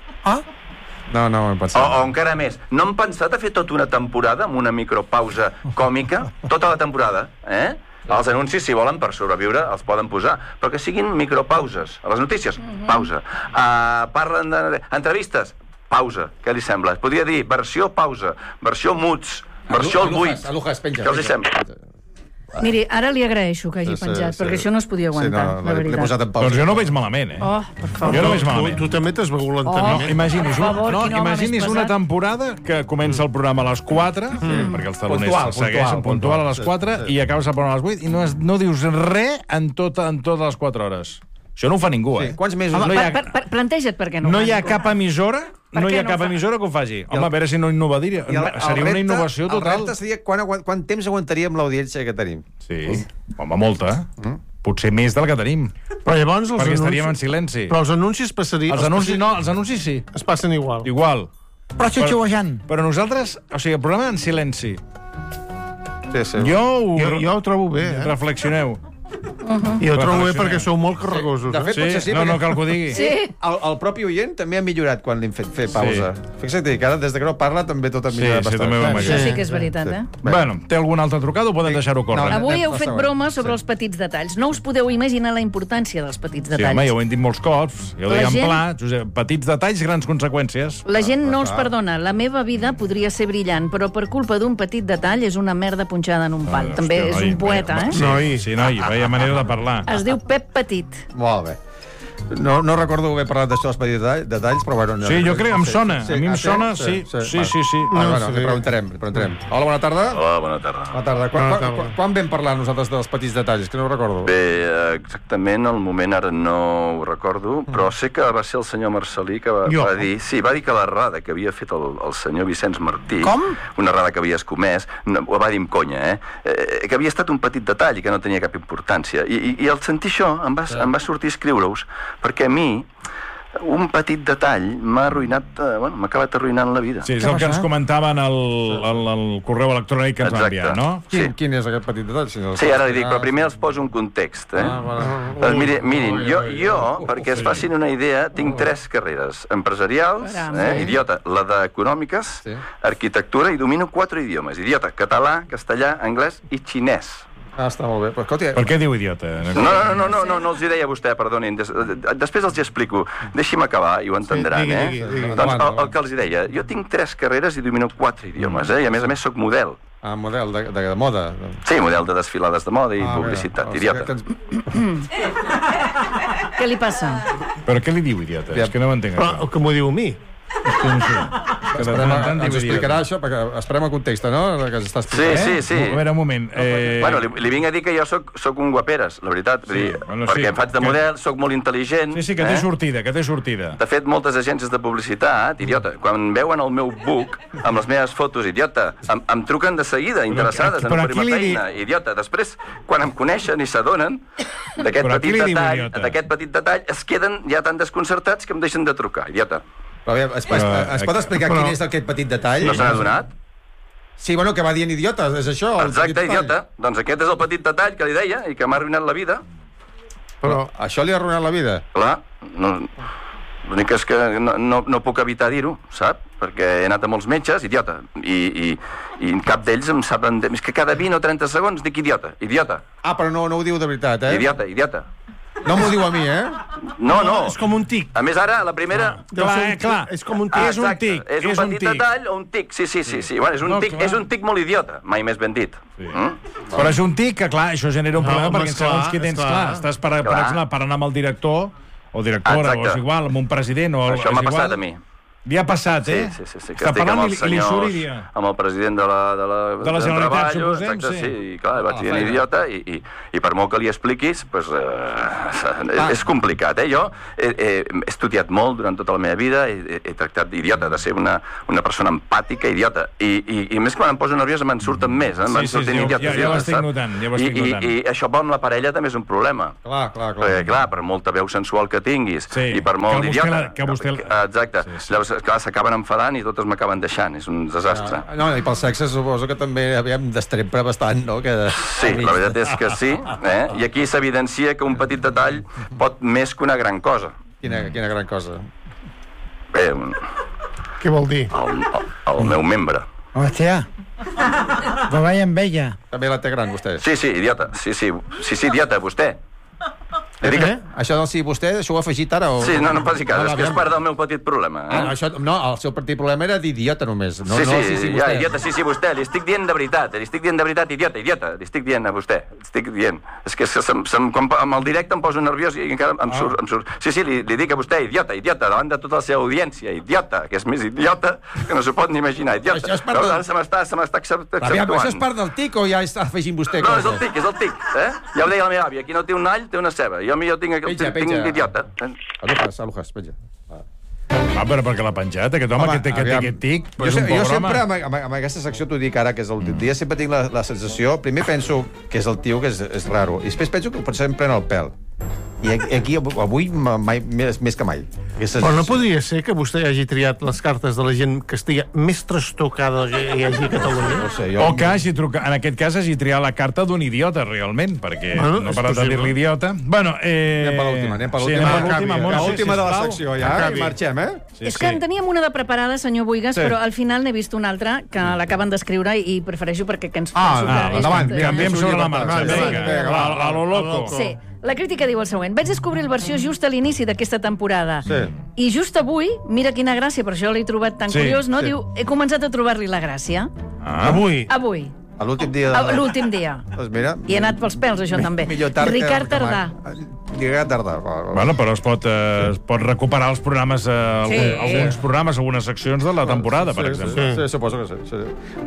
No ho hem pensat. O encara més, no hem pensat a fer tota una temporada amb una micropausa còmica? Tota la temporada, Els anuncis, si volen, per sobreviure, els poden posar, però que siguin micropauses. A les notícies, pausa. Parlen d'entrevistes, pausa. Què li sembla? Podria dir versió pausa, versió muts, versió al buit. Què els sembla? Miri, ara li agraeixo que hagi penjat, perquè això no es podia aguantar, la veritat. Doncs jo no veig malament, per favor. Jo no veig malament. Tu també t'has begut l'enteniment. Imagini's una temporada que comença el programa a les 4, perquè els taloners segueixen puntual a les 4, i acabes el programa a les 8, i no dius res en totes les 4 hores. Això no ho fa ningú, Quants mesos? Planteja't per què no. No hi ha cap emissora que ho faci. Home, a veure si no innovaria. Seria una innovació total. El repte seria quant temps aguantaríem l'audiència que tenim. Sí. Home, molta. Potser més del que tenim. Però llavors perquè estaríem en silenci. Però els anuncis passarien... Els anuncis sí. Es passen igual. Però xiuxiuejant. Però nosaltres... O sigui, el programa en silenci. Jo ho trobo bé, Reflexioneu. I ho trobo bé perquè sou molt carregosos. De fet, potser sí. No cal que ho digui. El propi oient també ha millorat quan li hem fet pausa. Fixa't que ara, des que no parla, també tot ha millorat bastant. Això sí que és veritat, Bueno, té alguna altra trucada o poden deixar-ho córrer? Avui heu fet broma sobre els petits detalls. No us podeu imaginar la importància dels petits detalls. Sí, home, ja ho hem dit molts cops. Ja ho deia en pla, Josep, petits detalls, grans conseqüències. La gent no els perdona. La meva vida podria ser brillant, però per culpa d'un petit detall és una merda punxada en un pal. També és un poeta, Sí, noi, veia manera de parlar. Es diu Pep Petit. Molt bé. No recordo haver parlat d'això dels petits detalls, però bueno... Sí, jo crec, em sona. A mi em sona, sí. Li preguntarem. Hola, bona tarda. Hola, bona tarda. Quan vam parlar nosaltres dels petits detalls? Que no ho recordo. Bé, exactament, el moment ara no ho recordo, però sé que va ser el senyor Marcelí que va dir... Sí, va dir que l'errada que havia fet el senyor Vicenç Martí... Com? Una errada que havia escomès, ho va dir amb conya, que havia estat un petit detall i que no tenia cap importància. I al sentir això em va sortir escriure-us, perquè a mi un petit detall m'ha arruïnat, m'ha acabat arruïnant la vida. Sí, és el que ens comentaven al correu electrònic que ens va enviar, no? Quin és aquest petit detall? Sí, ara li dic, però primer els poso un context. Mirin, jo, perquè es facin una idea, tinc 3 carreres empresarials, idiota, la d'econòmiques, arquitectura, i domino 4 idiomes. Idiota, català, castellà, anglès i xinès. Està molt bé. Per què diu idiota? No els hi deia vostè, perdonin. Després els hi explico. Deixi'm acabar i ho entendran, Doncs el que els hi deia, jo tinc 3 carreres i domino 4 idiomes, i a més soc model. Model de moda? Sí, model de desfilades de moda i publicitat. Idiota. Què li passa? Per què li diu idiota? És que no m'entenc. Però que m'ho diu a mi. Ens explicarà això, perquè esperem el context, no? Que s'està explicant. Sí. A veure, un moment. Bueno, li vinc a dir que jo soc un guaperes, la veritat. Perquè em faig de model, soc molt intel·ligent. Sí, que té sortida, De fet, moltes agències de publicitat, idiota, quan veuen el meu book amb les meves fotos, idiota, em truquen de seguida, interessades en oferir-me feina, idiota. Després, quan em coneixen i s'adonen d'aquest petit detall, es queden ja tan desconcertats que em deixen de trucar, idiota. Es pot explicar quin és aquest petit detall? No se n'ha adonat? Sí, bueno, que va dient idiota, és això? Exacte, idiota. Doncs aquest és el petit detall que li deia i que m'ha arruïnat la vida. Però això li ha arruïnat la vida? Clar, l'únic és que no puc evitar dir-ho, sap? Perquè he anat a molts metges, idiota, i cap d'ells em saben... És que cada 20 o 30 segons dic idiota. Però no ho diu de veritat, Idiota. No m'ho diu a mi, No. És com un tic. A més, ara, la primera... Clar, és com un tic. És un tic. És un petit detall o un tic. Sí. Bueno, és un tic molt idiota, mai més ben dit. Però és un tic que, clar, això genera un problema perquè segons qui tens, clar, estàs, per exemple, per anar amb el director o directora, o és igual, amb un president... Això m'ha passat a mi. Li ha passat, eh? Sí. Que està estic amb els i li surt senyors, i amb el president de la Generalitat, suposem, exacte, sí. I clar, vaig dir idiota, i per molt que li expliquis, és complicat, eh? Jo he estudiat molt durant tota la meva vida, he tractat d'idiota, de ser una persona empàtica, idiota, i més quan em poso nerviós me'n surten més, eh? Me'n surten idiotes. Ja ho estic notant, I això amb la parella també és un problema. Perquè, clar, per molta veu sensual que tinguis, i per molt idiota... Exacte. Llavors, clar, s'acaben enfadant i totes m'acaben deixant. És un desastre. No, i pel sexe suposo que també havíem d'estrempre bastant, no? Sí, la veritat és que sí. I aquí s'evidencia que un petit detall pot més que una gran cosa. Quina gran cosa? Bé, què vol dir? El meu membre. Hòstia, però vaja amb ella. També la té gran, vostè? Sí, idiota. Sí, idiota, vostè. Això del sí vostè, això ho ha afegit ara? Sí, no faci cas, és que és part del meu petit problema. No, el seu petit problema era d'idiota només. Sí, idiota, sí, vostè. Li estic dient de veritat, idiota. Li estic dient a vostè. És que amb el directe em poso nerviós i encara em surt. Sí, li dic a vostè, idiota, davant de tota la seva audiència, idiota, que és més idiota que no s'ho pot ni imaginar, idiota. Però se m'està acceptuant. Això és part del tic o ja està afegint vostè coses? No, és el tic. Ja ho deia la meva àvia, qui no té un all té una ceba. Jo tinc idiota. Alujas, penja. Però perquè l'ha penjat, aquest home que té aquest tic, és un pobre home. Jo sempre, amb aquesta secció, t'ho dic ara, que és el dia, sempre tinc la sensació, primer penso que és el tio, que és raro, i després penso que potser em pren el pèl. I aquí, avui, més que mai. Però no podria ser que vostè hagi triat les cartes de la gent que estigui més trastocada que hi hagi a Catalunya? No sé, o que hagi trucat, en aquest cas hagi triat la carta d'un idiota, realment, perquè no parat de dir-li idiota. Bueno, anem per l'última. L'última de la secció, ja, i marxem, eh? És que en teníem una de preparada, senyor Buigas, però al final n'he vist una altra que l'acaben d'escriure i prefereixo perquè ens penso que... Endavant, canviem sobre la marxa. Vinga, a lo loco. Sí. La crítica diu el següent. Vaig descobrir el versió just a l'inici d'aquesta temporada. Sí. I just avui, mira quina gràcia, per això l'he trobat tan curiós, no? Diu, he començat a trobar-li la gràcia. Avui? Avui. A l'últim dia. L'últim dia. Doncs mira... I he anat pels pèls, això també. Ricard Tardà. Ricard Tardà. Bueno, però es pot recuperar els programes, alguns programes, algunes seccions de la temporada, per exemple. Sí, suposo que sí.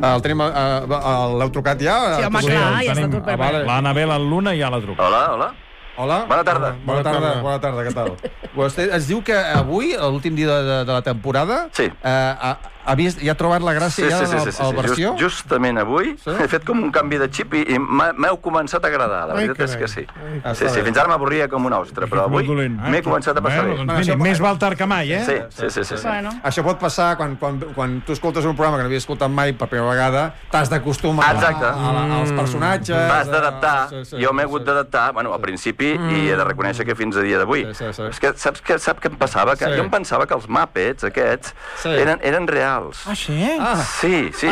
L'heu trucat ja? Sí, home, clar, ja està tot preparat. L'Anabel, el Luna, ja la truca. Hola. Bona tarda. Bona tarda, què tal? Vostè ens diu que avui, l'últim dia de la temporada, ja ha trobat la gràcia ja al versió? Justament avui he fet com un canvi de xip i m'heu començat a agradar. La veritat és que sí. Sí, fins ara m'avorria com una ostra, però avui m'he començat a passar bé. Més val tard que mai, eh? Sí. Això pot passar quan tu escoltes un programa que no havies escoltat mai per primera vegada, t'has d'acostumar als personatges. T'has d'adaptar. Jo m'he hagut d'adaptar, bueno, al principi, i he de reconèixer que fins a dia d'avui. És que saps què em passava? Jo em pensava que els Muppets aquests eren reals. Ah, sí? Sí.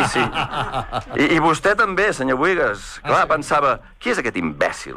I vostè també, senyor Buigas. Clar, pensava, qui és aquest imbècil?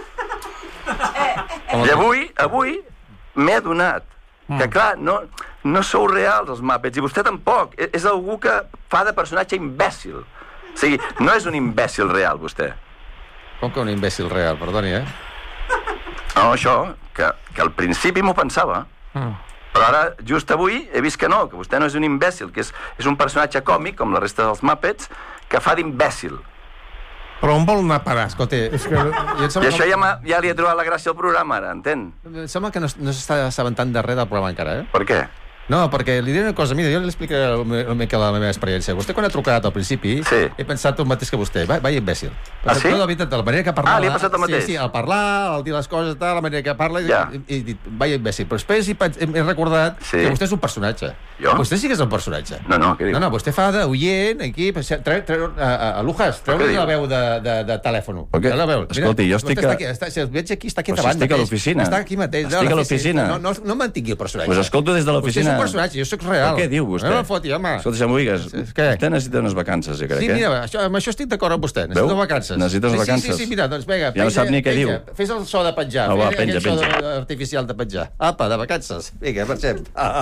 I avui m'he adonat que, clar, no sou reals, els Muppets, i vostè tampoc. És algú que fa de personatge imbècil. O sigui, no és un imbècil real, vostè. Com que un imbècil real? Perdoni, No, això, que al principi m'ho pensava. Però ara, just avui, he vist que no, que vostè no és un imbècil, que és un personatge còmic, com la resta dels Muppets, que fa d'imbècil. Però on vol anar a parar? Escolta, I això ja li he trobat la gràcia al programa, ara, entén? Em sembla que no s'està assabentant de res del programa encara, Per què? No, perquè li diré una cosa, mira, jo li explicaré una mica la meva experiència. Vostè, quan ha trucat al principi, he pensat el mateix que vostè. Vaya imbècil. Sí? No, de veritat, la manera que parlava... li ha passat el mateix? Sí, al parlar, al dir les coses, la manera que parla, he dit, vaya imbècil. Però després he recordat que vostè és un personatge. Jo? Vostè sí que és un personatge. No, què diu? No, vostè fa d'oient, aquí... Alujas, treu-li la veu de telèfon. Escolti, jo estic... Si el veig aquí, està aquí davant. Estic a l'oficina. Està aquí mateix. Estic a l'oficina. No mantingui el personatge. Pues escolto des de l'oficina. Vostè és un personatge, jo soc real. Què diu vostè? No foti, home. Escolta, senyor Buigas, vostè necessita unes vacances, jo crec, Sí, mira, amb això estic d'acord amb vostè. Necessito vacances. Necessites vacances? Sí, mira, doncs vinga. Ja no sap ni què diu. Fes el so de penjar. Va, penja. So artificial de penjar. Apa, de vacances. Vinga, marxem.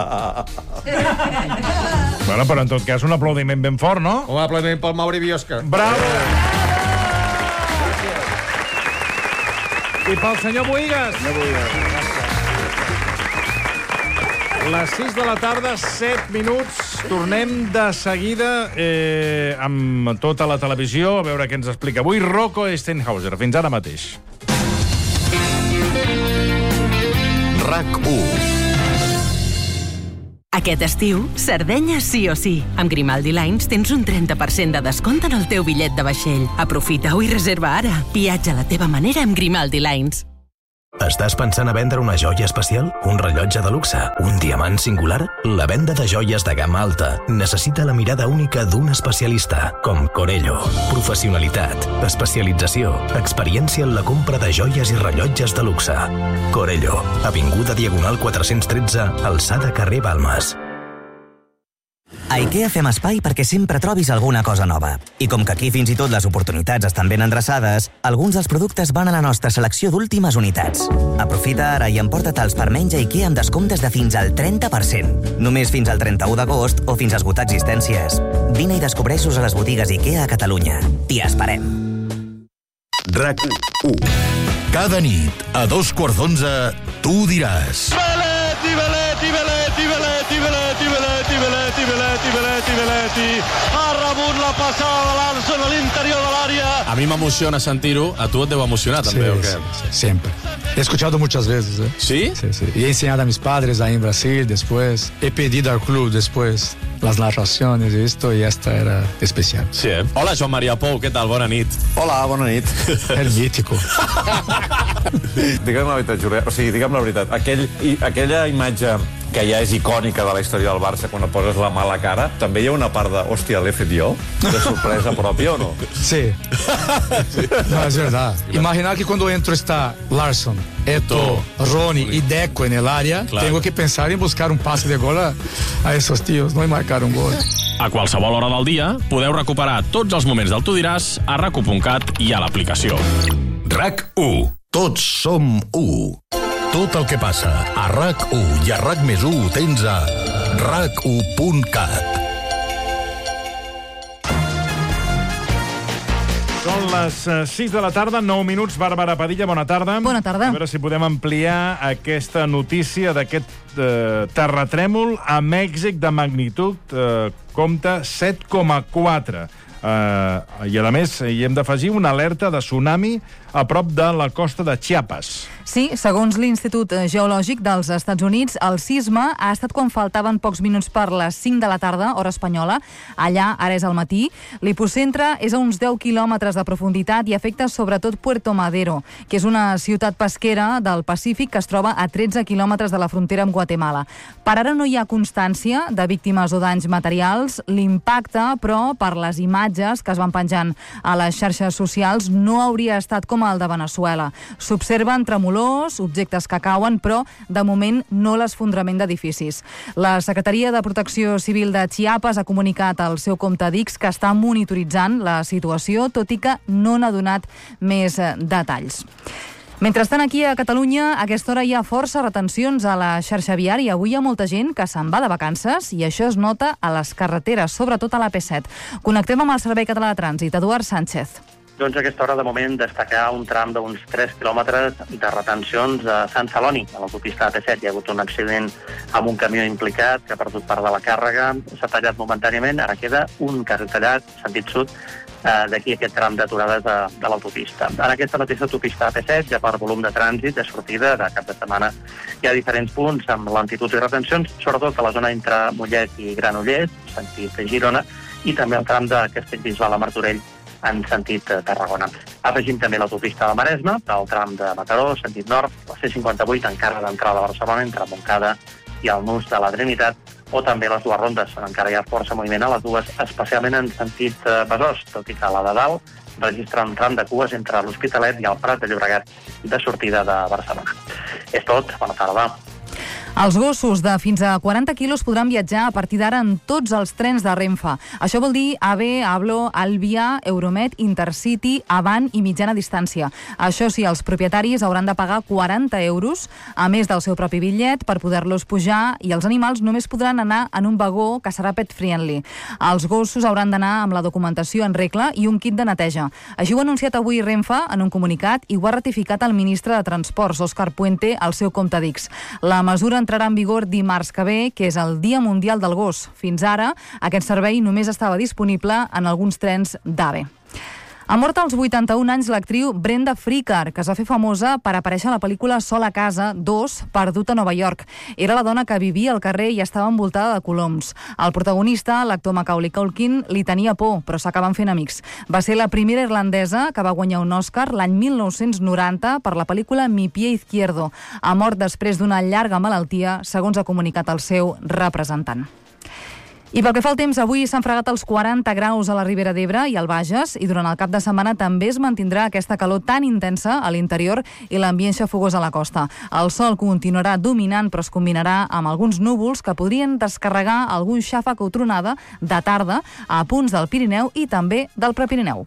Bueno, però en tot cas, un aplaudiment ben fort, no? Un aplaudiment pel Mauri Biosca. Bravo! I pel senyor Buigas. Les 6 de la tarda, 7 minuts. Tornem de seguida amb tota la televisió, a veure què ens explica avui Rocco Stenhauser. Fins ara mateix. RAC1. Aquest estiu, Sardenya sí o sí. Amb Grimaldi Lines tens un 30% de descompte en el teu bitllet de vaixell. Aprofita-ho i reserva ara. Viatja a la teva manera amb Grimaldi Lines. Estàs pensant a vendre una joia especial? Un rellotge de luxe? Un diamant singular? La venda de joies de gamma alta necessita la mirada única d'un especialista, com Corello. Professionalitat, especialització, experiència en la compra de joies i rellotges de luxe. Corello, avinguda Diagonal 413, alçada carrer Balmes. A IKEA fem espai perquè sempre trobis alguna cosa nova. I com que aquí fins i tot les oportunitats estan ben endreçades, alguns dels productes van a la nostra selecció d'últimes unitats. Aprofita ara i emporta-te'ls per menys a IKEA amb descomptes de fins al 30%. Només fins al 31 d'agost o fins a esgotar existències. Vine i descobreixos a les botigues IKEA a Catalunya. T'hi esperem. RAC1. Cada nit, a 11:15, tu diràs... Veleti. Ha rebut la passada de l'Arson a l'interior de l'àrea. A mí me emociona sentir-ho. A tu et deu emocionar també, ¿o qué? Sí, siempre. He escuchado muchas veces. ¿Sí? Sí, sí. Y he enseñado a mis padres ahí en Brasil después. He pedido al club después las narraciones y esto, y esta era especial. Sí, Hola, Joan Maria Pou, què tal? Bona nit. Hola, bona nit. El mítico. Digue'm la veritat, Julià. O sigui, digue'm la veritat. Aquella imatge que ja és icònica de la història del Barça quan poses la mala cara, també hi ha una part de, hòstia, l'he fet jo? De sorpresa pròpia o no? Sí. No, es verdad. Imaginar que cuando entro está Larsson, Eto'o, Rony y Deco en el área, claro. Tengo que pensar en buscar un pase de gol a esos tíos, no en marcar un gol. A qualsevol hora del dia podeu recuperar tots els moments del Tu diràs a RAC1.cat i a l'aplicació. RAC1. Tots som u. Tot el que passa a RAC1 i a RAC+1 ho tens a RAC1.cat. Són les 6 de la tarda, 9 minuts. Bàrbara Padilla, bona tarda. Bona tarda. A veure si podem ampliar aquesta notícia d'aquest terratrèmol a Mèxic de magnitud, compta 7,4. I, a més, hi hem d'afegir una alerta de tsunami a prop de la costa de Chiapas. Sí, segons l'Institut Geològic dels Estats Units, el sisme ha estat quan faltaven pocs minuts per les 5 de la tarda, hora espanyola. Allà, ara és al matí. L'hipocentre és a uns 10 quilòmetres de profunditat i afecta sobretot Puerto Madero, que és una ciutat pesquera del Pacífic que es troba a 13 quilòmetres de la frontera amb Guatemala. Per ara no hi ha constància de víctimes o danys materials. L'impacte, però, per les imatges que es van penjant a les xarxes socials, no hauria estat com el de Veneçuela. S'observen tremolors, objectes que cauen, però de moment no l'esfondrament d'edificis. La Secretaria de Protecció Civil de Chiapas ha comunicat al seu compte d'X que està monitoritzant la situació, tot i que no n'ha donat més detalls. Mentrestant, aquí a Catalunya, a aquesta hora hi ha força retencions a la xarxa viària. Avui hi ha molta gent que se'n va de vacances i això es nota a les carreteres, sobretot a l'AP7. Connectem amb el Servei Català de Trànsit. Eduard Sánchez. Doncs a aquesta hora, de moment, destacar un tram d'uns 3 quilòmetres de retencions a Sant Celoni. A l'autopista AP7 hi ha hagut un accident amb un camió implicat que ha perdut part de la càrrega. S'ha tallat momentàniament, ara queda un carril tallat, sentit sud, d'aquí aquest tram d'aturades de l'autopista. En aquesta mateixa autopista AP7, ja per volum de trànsit, de sortida de cap de setmana, hi ha diferents punts amb lentituds i retencions, sobretot a la zona entre Mollet i Granollers, sentit Girona, i també el tram de Castellbisbal a Martorell, en sentit Tarragona. Afegim també l'autopista de Maresme, del tram de Mataró, sentit nord, la C58 encara d'entrada a Barcelona, entre Montcada i el Nus de la Trinitat, o també les dues rondes, on encara hi ha força moviment a les dues, especialment en sentit Besòs, tot i que la de dalt registra un tram de cues entre l'Hospitalet i el Prat de Llobregat de sortida de Barcelona. És tot, bona tarda. Els gossos de fins a 40 quilos podran viatjar a partir d'ara en tots els trens de Renfe. Això vol dir AVE, Ablo, Alvia, Euromed, Intercity, Avant i mitjana distància. Això sí, els propietaris hauran de pagar 40 euros, a més del seu propi bitllet, per poder-los pujar, i els animals només podran anar en un vagó que serà pet friendly. Els gossos hauran d'anar amb la documentació en regla i un kit de neteja. Així ho ha anunciat avui Renfe en un comunicat i ho ha ratificat el ministre de Transports, Òscar Puente, al seu compte d'X. La mesura entrarà en vigor dimarts que ve, que és el Dia Mundial del Gos. Fins ara, aquest servei només estava disponible en alguns trens d'AVE. Ha mort als 81 anys l'actriu Brenda Fricker, que es va fer famosa per aparèixer a la pel·lícula Sol a casa 2, Perdut a Nova York. Era la dona que vivia al carrer i estava envoltada de coloms. El protagonista, l'actor Macaulay Culkin, li tenia por, però s'acaben fent amics. Va ser la primera irlandesa que va guanyar un Oscar l'any 1990 per la pel·lícula Mi pie izquierdo. Ha mort després d'una llarga malaltia, segons ha comunicat el seu representant. I pel que fa al temps, avui s'han fregat els 40 graus a la Ribera d'Ebre i al Bages i durant el cap de setmana també es mantindrà aquesta calor tan intensa a l'interior i l'ambient xafogós a la costa. El sol continuarà dominant però es combinarà amb alguns núvols que podrien descarregar algun xàfec o tronada de tarda a punts del Pirineu i també del Prepirineu.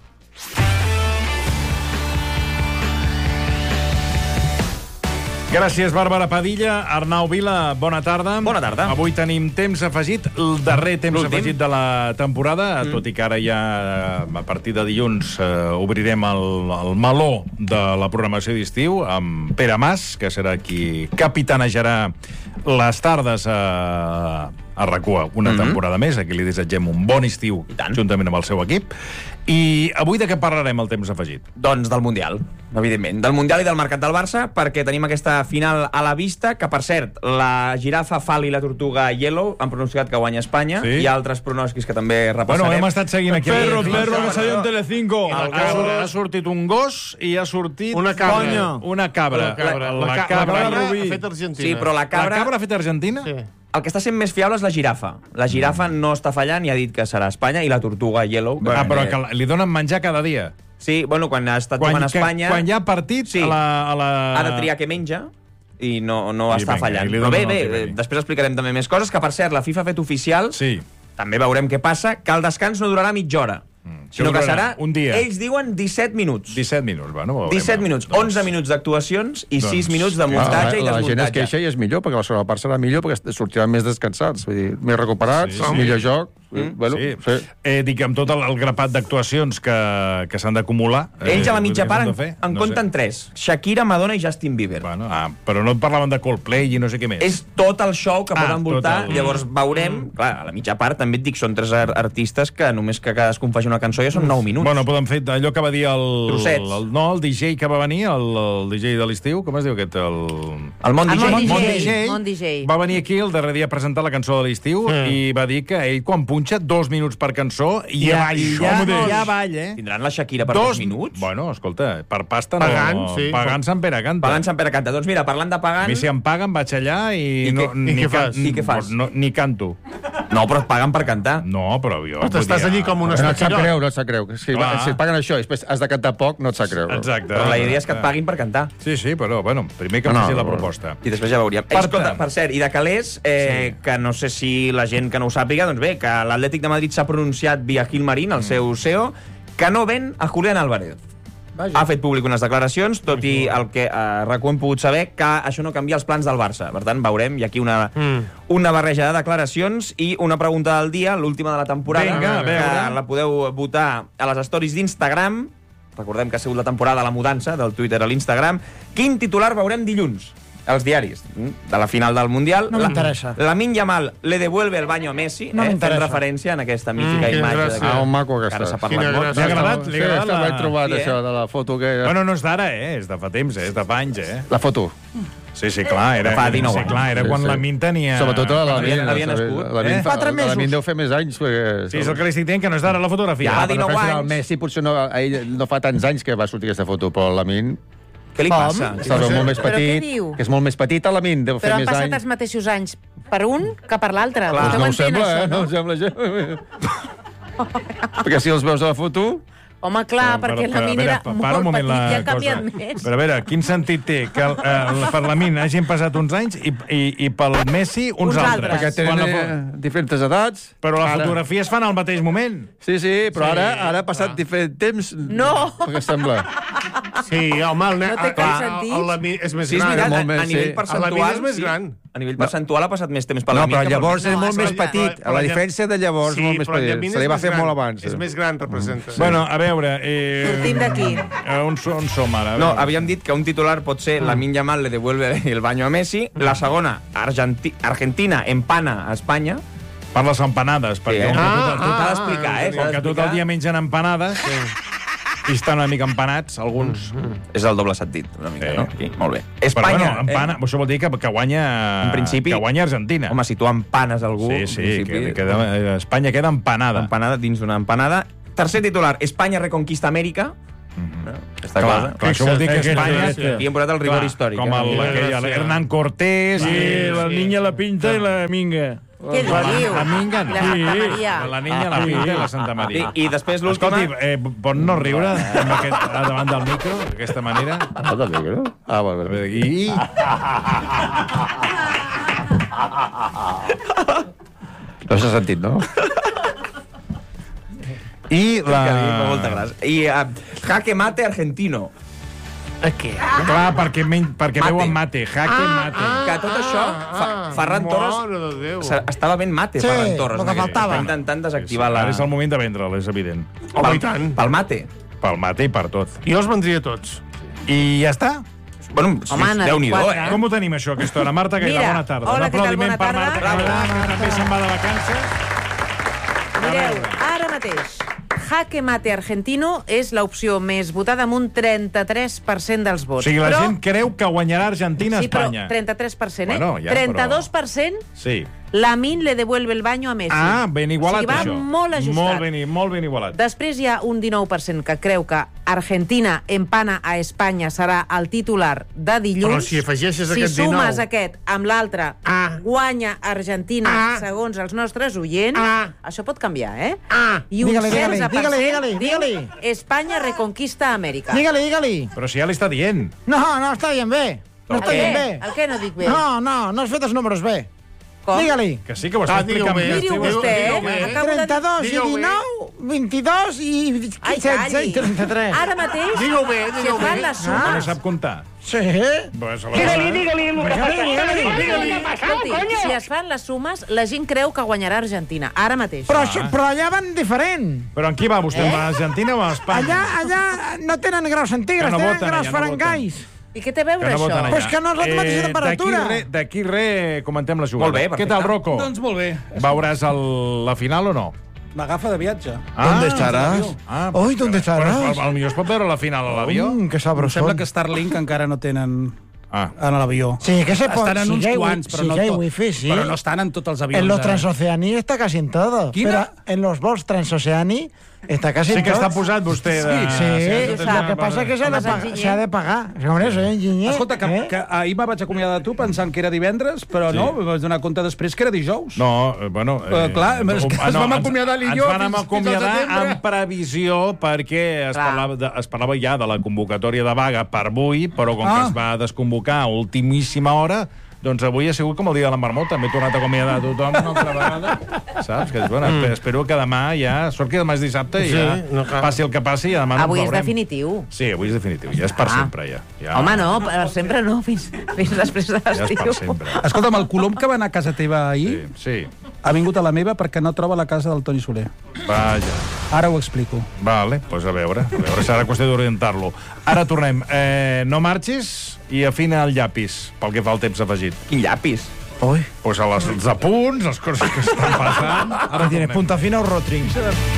Gràcies, Bàrbara Padilla. Arnau Vila, bona tarda. Bona tarda. Avui tenim temps afegit, el darrer temps afegit de la temporada, tot i que ara ja, a partir de dilluns, obrirem el meló de la programació d'estiu amb Pere Mas, que serà qui capitanejarà les tardes a RAC1 una temporada més. Aquí li desitgem un bon estiu juntament amb el seu equip. I avui de què parlarem al temps afegit? Doncs del Mundial, evidentment. Del Mundial i del mercat del Barça, perquè tenim aquesta final a la vista, que, per cert, la girafa Fal i la tortuga Yellow han pronosticat que guanya Espanya. Sí. Hi ha altres pronòstics que també repassarem. Bueno, hem estat seguint aquí. Perro, que salió en Telecinco. Ha sortit un gos i ha sortit... Una cabra. Una cabra. La cabra ha fet Argentina. Sí, però la cabra... La cabra ha fet Argentina? Sí. El que està sent més fiable és la girafa. La girafa no està fallant i ha dit que serà Espanya, i la tortuga Yellow... Però que li donen menjar cada dia. Sí, bueno, quan ha estat jugant a Espanya... Quan hi ha partit, sí, ha de triar què menja i no està fallant. Però bé, després explicarem també més coses, que per cert, la FIFA ha fet oficial, també veurem què passa, que el descans no durarà mitja hora, sinó que serà, un dia. Ells diuen 17 minuts. 17 minuts, bueno, veurem. 17 minuts, 11 minuts d'actuacions i 6 minuts de muntatge i desmuntatge. La gent es queixa i és millor, perquè la segona part serà millor, perquè sortiran més descansats, vull dir, més recuperats, millor joc. Bueno, dic, amb tot el grapat d'actuacions que s'han d'acumular... Ells a la mitja part en compten 3. Shakira, Madonna i Justin Bieber. Bueno, però no et parlaven de Coldplay i no sé què més. És tot el show que poden voltar, llavors veurem... Clar, a la mitja part també et dic, són 3 artistes que només que cadascun faci una cançó ja són 9 minuts. Bueno, poden fer allò que va dir el DJ que va venir, el DJ de l'estiu, com es diu aquest? El Mont DJ. Va venir aquí el darrer dia a presentar la cançó de l'estiu i va dir que ell, quan punxa 2 minuts per cançó, ja balla, Tindran la Shakira per 2 minuts? Bueno, escolta, per pasta no... Pagant Sant Pere canta. Pagant Sant Pere canta. Doncs mira, parlant de pagant... A mi si em paguen vaig allà i què fas? Ni canto. No, però et paguen per cantar. No, però jo... Estàs allí com un escaquirot. No et sap greu. Si et paguen això i després has de cantar poc, no et sap greu. Exacte. Però la idea és que et paguin per cantar. Sí, però, bueno, primer que em faci la proposta. I després ja veuríem. Escolta, per cert, i de calés, que no sé si la gent que no ho sàpiga, doncs bé, que l'Atlètic de Madrid s'ha pronunciat via Gilmarín, el seu CEO, que no ven a Julián Álvarez. Ha fet públic unes declaracions, tot i el que RAC1 hem pogut saber, que això no canvia els plans del Barça. Per tant, veurem, hi ha aquí una barreja de declaracions i una pregunta del dia, l'última de la temporada, que la podeu votar a les stories d'Instagram. Recordem que ha sigut la temporada de la mudança del Twitter a l'Instagram. Quin titular veurem dilluns? Els diaris de la final del Mundial. No m'interessa. Lamine Yamal le devuelve el baño a Messi, fent referència en aquesta mítica imatge. Un maco que ara s'ha parlat molt. Li ha agradat? Sí, també he trobat això de la foto que... Bueno, no és d'ara, és de fa temps, és de fa anys, La foto. Sí, clar, era quan Lamine tenia... Sobretot Lamine. Havia nascut. 4 mesos. Lamine deu fer més anys. Sí, és el que li estic dient, que no és d'ara la fotografia. Fa 19 anys. El Messi potser no fa tants anys que va sortir aquesta foto, però Lamine... Què li passa? Està molt més petit, que és molt més petit, Lamine, deu fer més anys. Però han passat els mateixos anys per un que per l'altre. No ho sembla, no ho sembla jo. Perquè si els veus a la foto... Home, clar, perquè Lamine era molt petit i ha canviat més. Però a veure, quin sentit té que per Lamine hagin passat uns anys i pel Messi uns altres? Perquè tenen diferents edats. Però les fotografies fan al mateix moment. Sí, però ara ha passat diferent temps. No! Perquè sembla... Sí, home, el Lamine és més gran. A nivell percentual és més gran. A nivell percentual ha passat més temps per Lamine. No, però llavors és molt més petit. La diferència de llavors és molt més petit. Se li va fer molt abans. És més gran, representa. Bueno, a veure, veure... Sortim d'aquí. On som ara? No, havíem dit que un titular pot ser Lamine Yamal le devuelve el baño a Messi, la segona, Argentina empana a Espanya. Parles empanades, perquè tu t'has d'explicar, com que tot el dia mengen empanades i estan una mica empanats, alguns. És el doble sentit, una mica, no? Aquí, molt bé. Espanya... Però bueno, això vol dir que guanya... En principi... Que guanya Argentina. Home, si tu empanes algú... Sí, Espanya queda empanada. Empanada dins d'una empanada. Tercer titular, Espanya reconquista Amèrica. Està clar, això vol dir que Espanya... I hem posat el rigor històric. Com Hernán Cortés... Sí, la niña, la pinta i la minga. Què diu? La minga, la Santa Maria. La niña, la pinta i la Santa Maria. I després l'última... Escolti, pot no riure davant del micro, d'aquesta manera? Davant del micro? Ah, molt bé. I... No s'ha sentit, no? I la... Molta gràcia. I jaque mate argentino. Què? Clar, perquè veuen mate. Jaque mate. Que tot això, Ferran Torres estava ben mate, Ferran Torres. Sí, el que faltava. Està intentant desactivar la... Ara és el moment de vendre'l, és evident. Home, i tant. Pel mate. Pel mate i per tot. Jo els vendria tots. I ja està? Bueno, Déu-n'hi-do, Com ho tenim, això, a aquesta hora? Marta Gaila, bona tarda. Hola, què tal? Bona tarda. Marta Gaila, que també se'n va de vacances. Mireu, ara mateix, jaque mate argentino és l'opció més votada amb un 33% dels vots. O sigui, la gent creu que guanyarà Argentina a Espanya. Sí, però 33%, Bueno, ja, 32%, sí. Lamine le devuelve el baño a Messi. Ah, ben igualat, això. Molt ajustat. Molt ben igualat. Després hi ha un 19% que creu que Argentina empana a Espanya serà el titular de dilluns. Però si afegeixes aquest 19... Si sumes aquest amb l'altre, guanya Argentina, segons els nostres oients, això pot canviar, eh? I un 16% diu Espanya reconquista Amèrica. Digue-li. Però si ja li està dient. No està dient bé. No està dient bé. El què no dic bé? No has fet els números bé. Com? Digue-li. Que sí, que ho està explicant bé. Miri-ho vostè, 32 i 19, 22 i 16 i 33. Ara mateix, si es fan les sumes... No sap comptar. Sí. Digue-li. Si es fan les sumes, la gent creu que guanyarà Argentina. Ara mateix. Però allà van diferent. Però en qui va vostè? A Argentina o a Espanya? Allà no tenen graus centígrads, tenen graus farangai. I què té a veure això? Però és que no és la mateixa temperatura. D'aquí res, comentem la jugada. Molt bé, perfecte. Què tal, Rocco? Doncs molt bé. Veuràs la final o no? M'agafa de viatge. ¿Dónde estaràs? ¿Dónde estaràs? Potser es pot veure la final a l'avió. Que sabrosón. Sembla que Starlink encara no tenen en l'avió. Sí, que se pot. Estan en uns quants, però no wifi, sí. Però no estan en tots els avions. En los transoceaní está casi en todo. ¿Quina? Pero en los vols transoceani está casi en Sí que tot. està posat vostè de... Sí, lo que passa és que s'ha de pagar. Soy enginyer. Escolta, que ahir me vaig acomiadar de tu pensant que era divendres, però no, em vaig donar compte després que era dijous. No, bueno... Clar, és que ens vam acomiadar l'I i jo ens vam acomiadar en previsió perquè es parlava ja de la convocatòria de vaga per avui, però com que es va desconvocar a ultimíssima hora, doncs avui ha sigut com el dia de la marmota. M'he tornat a acomiadar a tothom una altra vegada. Saps? Que, bueno, espero que demà ja... Sort que demà és dissabte i ja passi el que passi, ja demà no avui és definitiu. Sí, avui és definitiu. Ja és per sempre, ja. Home, no, per sempre no, fins després de l'estiu. Ja és per sempre. Escolta'm, el Colom que va anar a casa teva ahir ha vingut a la meva perquè no troba la casa del Toni Soler. Vaja. Ara ho explico. Vale, doncs a veure serà qüestió d'orientar-lo. Ara tornem. No marxis i afina el llapis, pel que fa al temps afegit. Quin llapis? Ui. Pues a els apunts, les coses que estan passant... Ara tiene punta fina o rotring.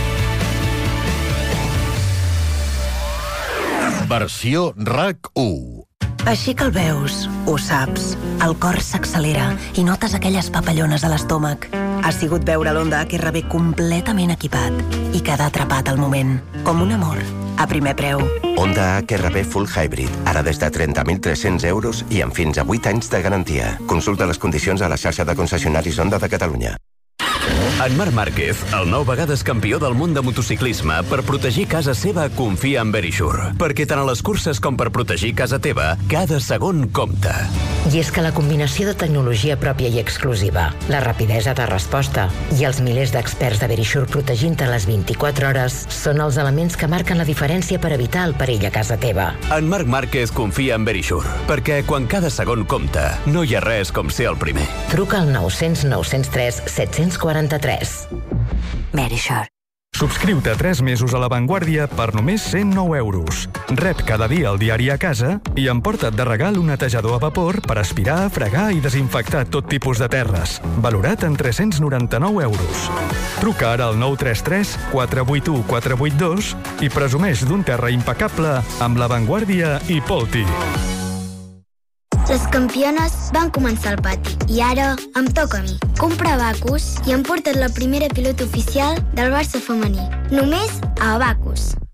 Versió RAC 1. Així que el veus, ho saps. El cor s'accelera i notes aquelles papallones a l'estómac. Ha sigut veure l'Honda HR-V completament equipat i quedar atrapat al moment, com un amor, a primer preu. Honda HR-V Full Hybrid, ara des de 30.300 euros i amb fins a 8 anys de garantia. Consulta les condicions a la xarxa de concessionaris Honda de Catalunya. En Marc Márquez, el 9 vegades campió del món de motociclisme, per protegir casa seva confia en Verisure. Perquè tant a les curses com per protegir casa teva, cada segon compta. I és que la combinació de tecnologia pròpia i exclusiva, la rapidesa de resposta i els milers d'experts de Verisure protegint-te les 24 hores són els elements que marquen la diferència per evitar el perill a casa teva. En Marc Márquez confia en Verisure, perquè quan cada segon compta, no hi ha res com ser el primer. Truca al 900 903 743. Verisure. Subscriu-te 3 mesos a La Vanguardia per només 109 euros. Rep cada dia el diari a casa i emporta't de regal un netejador a vapor per aspirar, fregar i desinfectar tot tipus de terres. Valorat en 399 euros. Truca ara al 933 481 482 i presumeix d'un terra impecable amb La Vanguardia i Polti. Les campiones van començar al pati i ara em toca a mi. Compra Abacus i hem portat la primera pilota oficial del Barça femení. Només a Abacus.